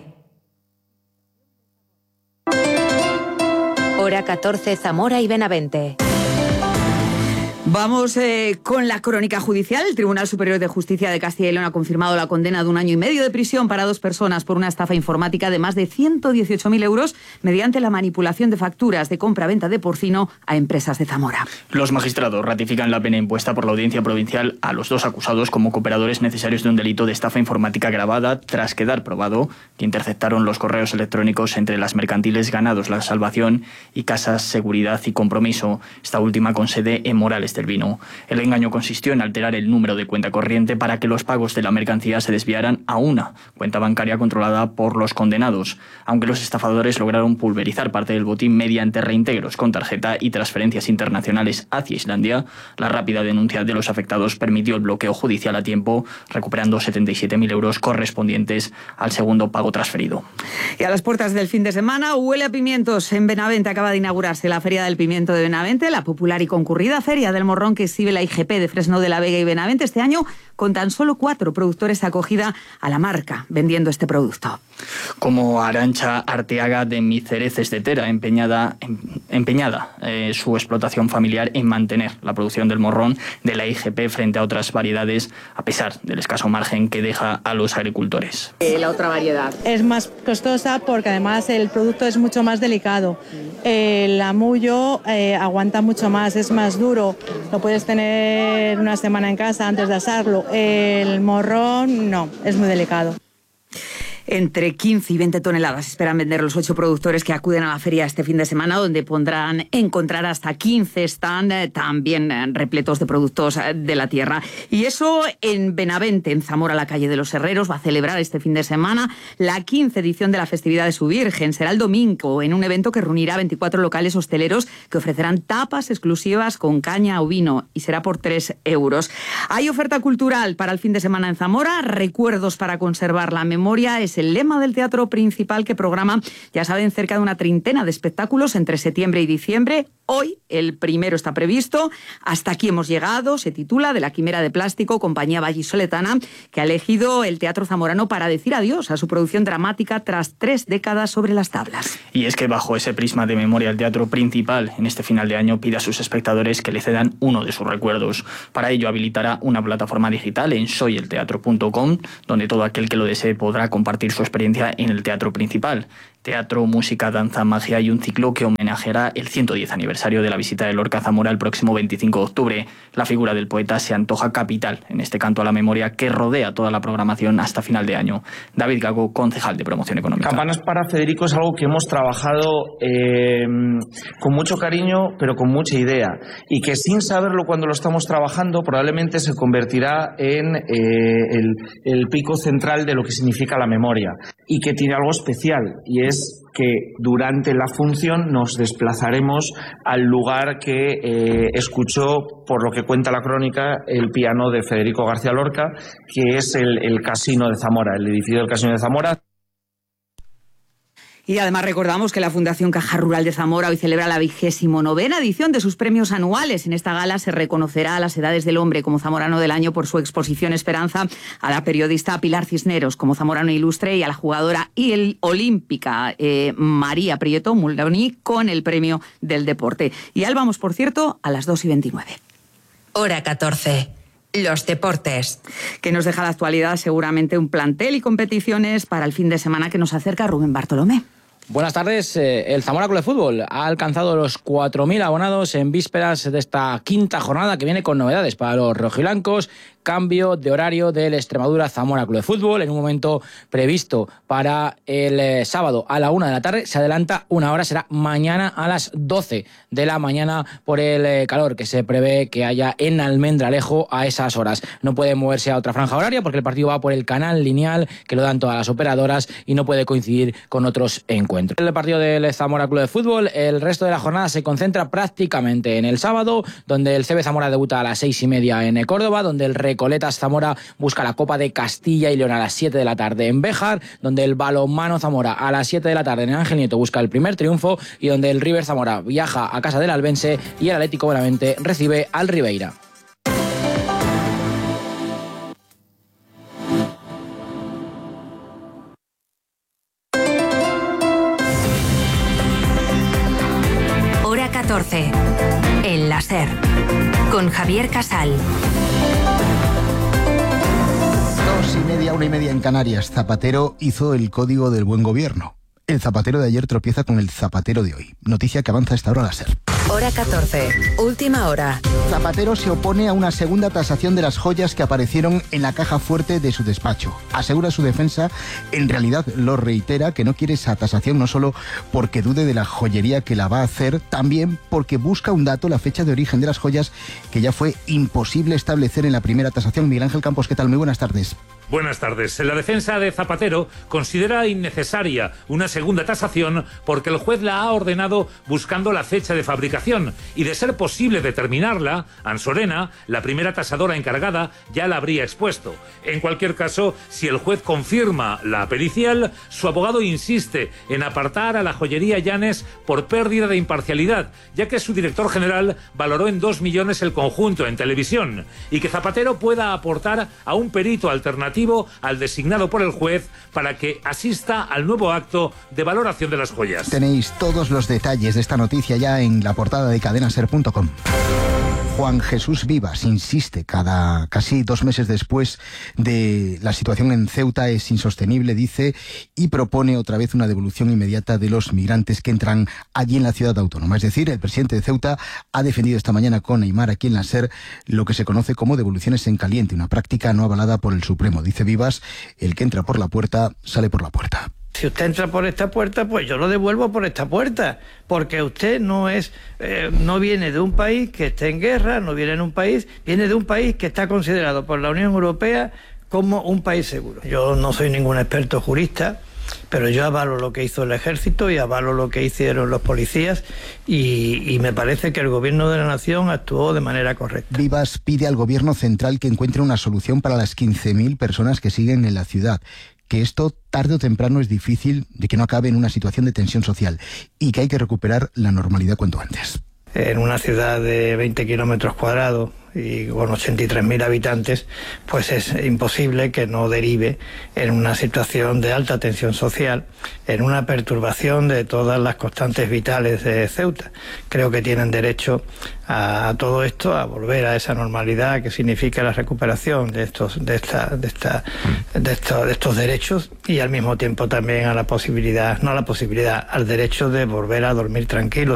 [SPEAKER 14] Hora catorce, Zamora y Benavente.
[SPEAKER 13] Vamos eh, con la crónica judicial. El Tribunal Superior de Justicia de Castilla y León ha confirmado la condena de un año y medio de prisión para dos personas por una estafa informática de más de ciento dieciocho mil euros mediante la manipulación de facturas de compra-venta de porcino a empresas de Zamora.
[SPEAKER 11] Los magistrados ratifican la pena impuesta por la Audiencia Provincial a los dos acusados como cooperadores necesarios de un delito de estafa informática agravada, tras quedar probado que interceptaron los correos electrónicos entre las mercantiles Ganados La Salvación y Casas Seguridad y Compromiso, esta última con sede en Morales del Vino. El engaño consistió en alterar el número de cuenta corriente para que los pagos de la mercancía se desviaran a una cuenta bancaria controlada por los condenados, aunque los estafadores lograron pulverizar parte del botín mediante reintegros con tarjeta y transferencias internacionales hacia Islandia. La rápida denuncia de los afectados permitió el bloqueo judicial a tiempo, recuperando setenta y siete mil euros correspondientes al segundo pago transferido.
[SPEAKER 13] Y a las puertas del fin de semana, huele a pimientos. En Benavente acaba de inaugurarse la Feria del Pimiento de Benavente, la popular y concurrida Feria del Morrón que exhibe la I G P de Fresno de la Vega y Benavente este año, con tan solo cuatro productores acogida a la marca vendiendo este producto.
[SPEAKER 11] Como Arantxa Arteaga de Micereces de Tera, empeñada en, empeñada eh, su explotación familiar en mantener la producción del morrón de la I G P frente a otras variedades, a pesar del escaso margen que deja a los agricultores.
[SPEAKER 2] Eh, la otra variedad
[SPEAKER 3] es más costosa porque además el producto es mucho más delicado. El amullo eh, aguanta mucho más, es más duro, lo puedes tener una semana en casa antes de asarlo. El morrón no, es muy delicado.
[SPEAKER 13] Entre quince y veinte toneladas esperan vender los ocho productores que acuden a la feria este fin de semana, donde podrán encontrar hasta quince stand eh, también eh, repletos de productos eh, de la tierra. Y eso en Benavente, en Zamora, la calle de los Herreros, va a celebrar este fin de semana la quinta edición de la festividad de su Virgen. Será el domingo, en un evento que reunirá veinticuatro locales hosteleros que ofrecerán tapas exclusivas con caña o vino, y será por tres euros. Hay oferta cultural para el fin de semana en Zamora, recuerdos para conservar la memoria, es el lema del Teatro Principal, que programa, ya saben, cerca de una treintena de espectáculos entre septiembre y diciembre. Hoy el primero está previsto. Hasta aquí hemos llegado, se titula De la quimera de plástico, compañía vallisoletana, que ha elegido el Teatro Zamorano para decir adiós a su producción dramática tras tres décadas sobre las tablas.
[SPEAKER 11] Y es que bajo ese prisma de memoria, el Teatro Principal en este final de año pide a sus espectadores que le cedan uno de sus recuerdos. Para ello habilitará una plataforma digital en soy el teatro punto com, donde todo aquel que lo desee podrá compartir su experiencia en el Teatro Principal. Teatro, música, danza, magia y un ciclo que homenajeará el ciento diez aniversario de la visita de Lorca a Zamora el próximo veinticinco de octubre. La figura del poeta se antoja capital en este canto a la memoria que rodea toda la programación hasta final de año. David Gago, concejal de Promoción Económica.
[SPEAKER 5] Campanas para Federico es algo que hemos trabajado eh, con mucho cariño, pero con mucha idea, y que sin saberlo cuando lo estamos trabajando probablemente se convertirá en eh, el, el pico central de lo que significa la memoria, y que tiene algo especial, y es que durante la función nos desplazaremos al lugar que eh, escuchó, por lo que cuenta la crónica, el piano de Federico García Lorca, que es el, el Casino de Zamora, el edificio del Casino de Zamora.
[SPEAKER 13] Y además recordamos que la Fundación Caja Rural de Zamora hoy celebra la vigésimo novena edición de sus premios anuales. En esta gala se reconocerá a las edades del hombre como zamorano del año por su exposición Esperanza, a la periodista Pilar Cisneros como zamorano ilustre y a la jugadora y el olímpica eh, María Prieto Muloni con el premio del deporte. Y ahí vamos, por cierto, a las dos y veintinueve.
[SPEAKER 14] Hora catorce. Los deportes.
[SPEAKER 13] Que nos deja la actualidad seguramente un plantel y competiciones para el fin de semana que nos acerca Rubén Bartolomé.
[SPEAKER 6] Buenas tardes. El Zamora Club de Fútbol ha alcanzado los cuatro mil abonados en vísperas de esta quinta jornada que viene con novedades para los rojiblancos. Cambio de horario del Extremadura Zamora Club de Fútbol. En un momento previsto para el eh, sábado a la una de la tarde, se adelanta una hora, será mañana a las doce de la mañana por el eh, calor que se prevé que haya en Almendralejo a esas horas. No puede moverse a otra franja horaria porque el partido va por el canal lineal que lo dan todas las operadoras y no puede coincidir con otros encuentros. El partido del Zamora Club de Fútbol, el resto de la jornada se concentra prácticamente en el sábado, donde el C B Zamora debuta a las seis y media en Córdoba, donde el Recoletas Zamora busca la Copa de Castilla y León a las siete de la tarde en Béjar, donde el Balonmano Zamora a las siete de la tarde en Ángel Nieto busca el primer triunfo, y donde el River Zamora viaja a casa del Albense y el Atlético Benavente recibe al Ribeira.
[SPEAKER 14] Hora catorce. El láser. Con Javier Casal.
[SPEAKER 7] Dos y media, una y media en Canarias. Zapatero hizo el código del buen gobierno. El zapatero de ayer tropieza con el zapatero de hoy. Noticia que avanza a esta hora a la SER.
[SPEAKER 14] Hora catorce. Última hora.
[SPEAKER 7] Zapatero se opone a una segunda tasación de las joyas que aparecieron en la caja fuerte de su despacho. Asegura su defensa, en realidad lo reitera, que no quiere esa tasación no solo porque dude de la joyería que la va a hacer, también porque busca un dato, la fecha de origen de las joyas, que ya fue imposible establecer en la primera tasación. Miguel Ángel Campos, ¿qué tal? Muy buenas tardes.
[SPEAKER 8] Buenas tardes. La defensa de Zapatero considera innecesaria una segunda tasación porque el juez la ha ordenado buscando la fecha de fabricación y, de ser posible determinarla, Ansorena, la primera tasadora encargada, ya la habría expuesto. En cualquier caso, si el juez confirma la pericial, su abogado insiste en apartar a la joyería Llanes por pérdida de imparcialidad, ya que su director general valoró en dos millones el conjunto en televisión, y que Zapatero pueda aportar a un perito alternativo alternativo al designado por el juez para que asista al nuevo acto de valoración de las joyas.
[SPEAKER 7] Tenéis todos los detalles de esta noticia ya en la portada de cadena ser punto com. Juan Jesús Vivas insiste, cada casi dos meses después de la situación en Ceuta es insostenible, dice, y propone otra vez una devolución inmediata de los migrantes que entran allí en la ciudad autónoma. Es decir, el presidente de Ceuta ha defendido esta mañana con Neymar aquí en la SER lo que se conoce como devoluciones en caliente, una práctica no avalada por el Supremo. Dice Vivas, el que entra por la puerta sale por la puerta.
[SPEAKER 4] Si usted entra por esta puerta, pues yo lo devuelvo por esta puerta, porque usted no es, eh, no viene de un país que esté en guerra, no viene de un país, viene de un país que está considerado por la Unión Europea como un país seguro. Yo no soy ningún experto jurista, pero yo avalo lo que hizo el ejército y avalo lo que hicieron los policías y, y me parece que el gobierno de la nación actuó de manera correcta.
[SPEAKER 7] Vivas pide al gobierno central que encuentre una solución para las quince mil personas que siguen en la ciudad, que esto tarde o temprano es difícil de que no acabe en una situación de tensión social y que hay que recuperar la normalidad cuanto antes.
[SPEAKER 4] En una ciudad de veinte kilómetros cuadrados y con ochenta y tres mil habitantes, pues es imposible que no derive en una situación de alta tensión social, en una perturbación de todas las constantes vitales de Ceuta. Creo que tienen derecho a, a todo esto, a volver a esa normalidad que significa la recuperación de estos, de esta, de esta, de estos, de estos derechos y al mismo tiempo también a la posibilidad, no a la posibilidad, al derecho de volver a dormir tranquilos.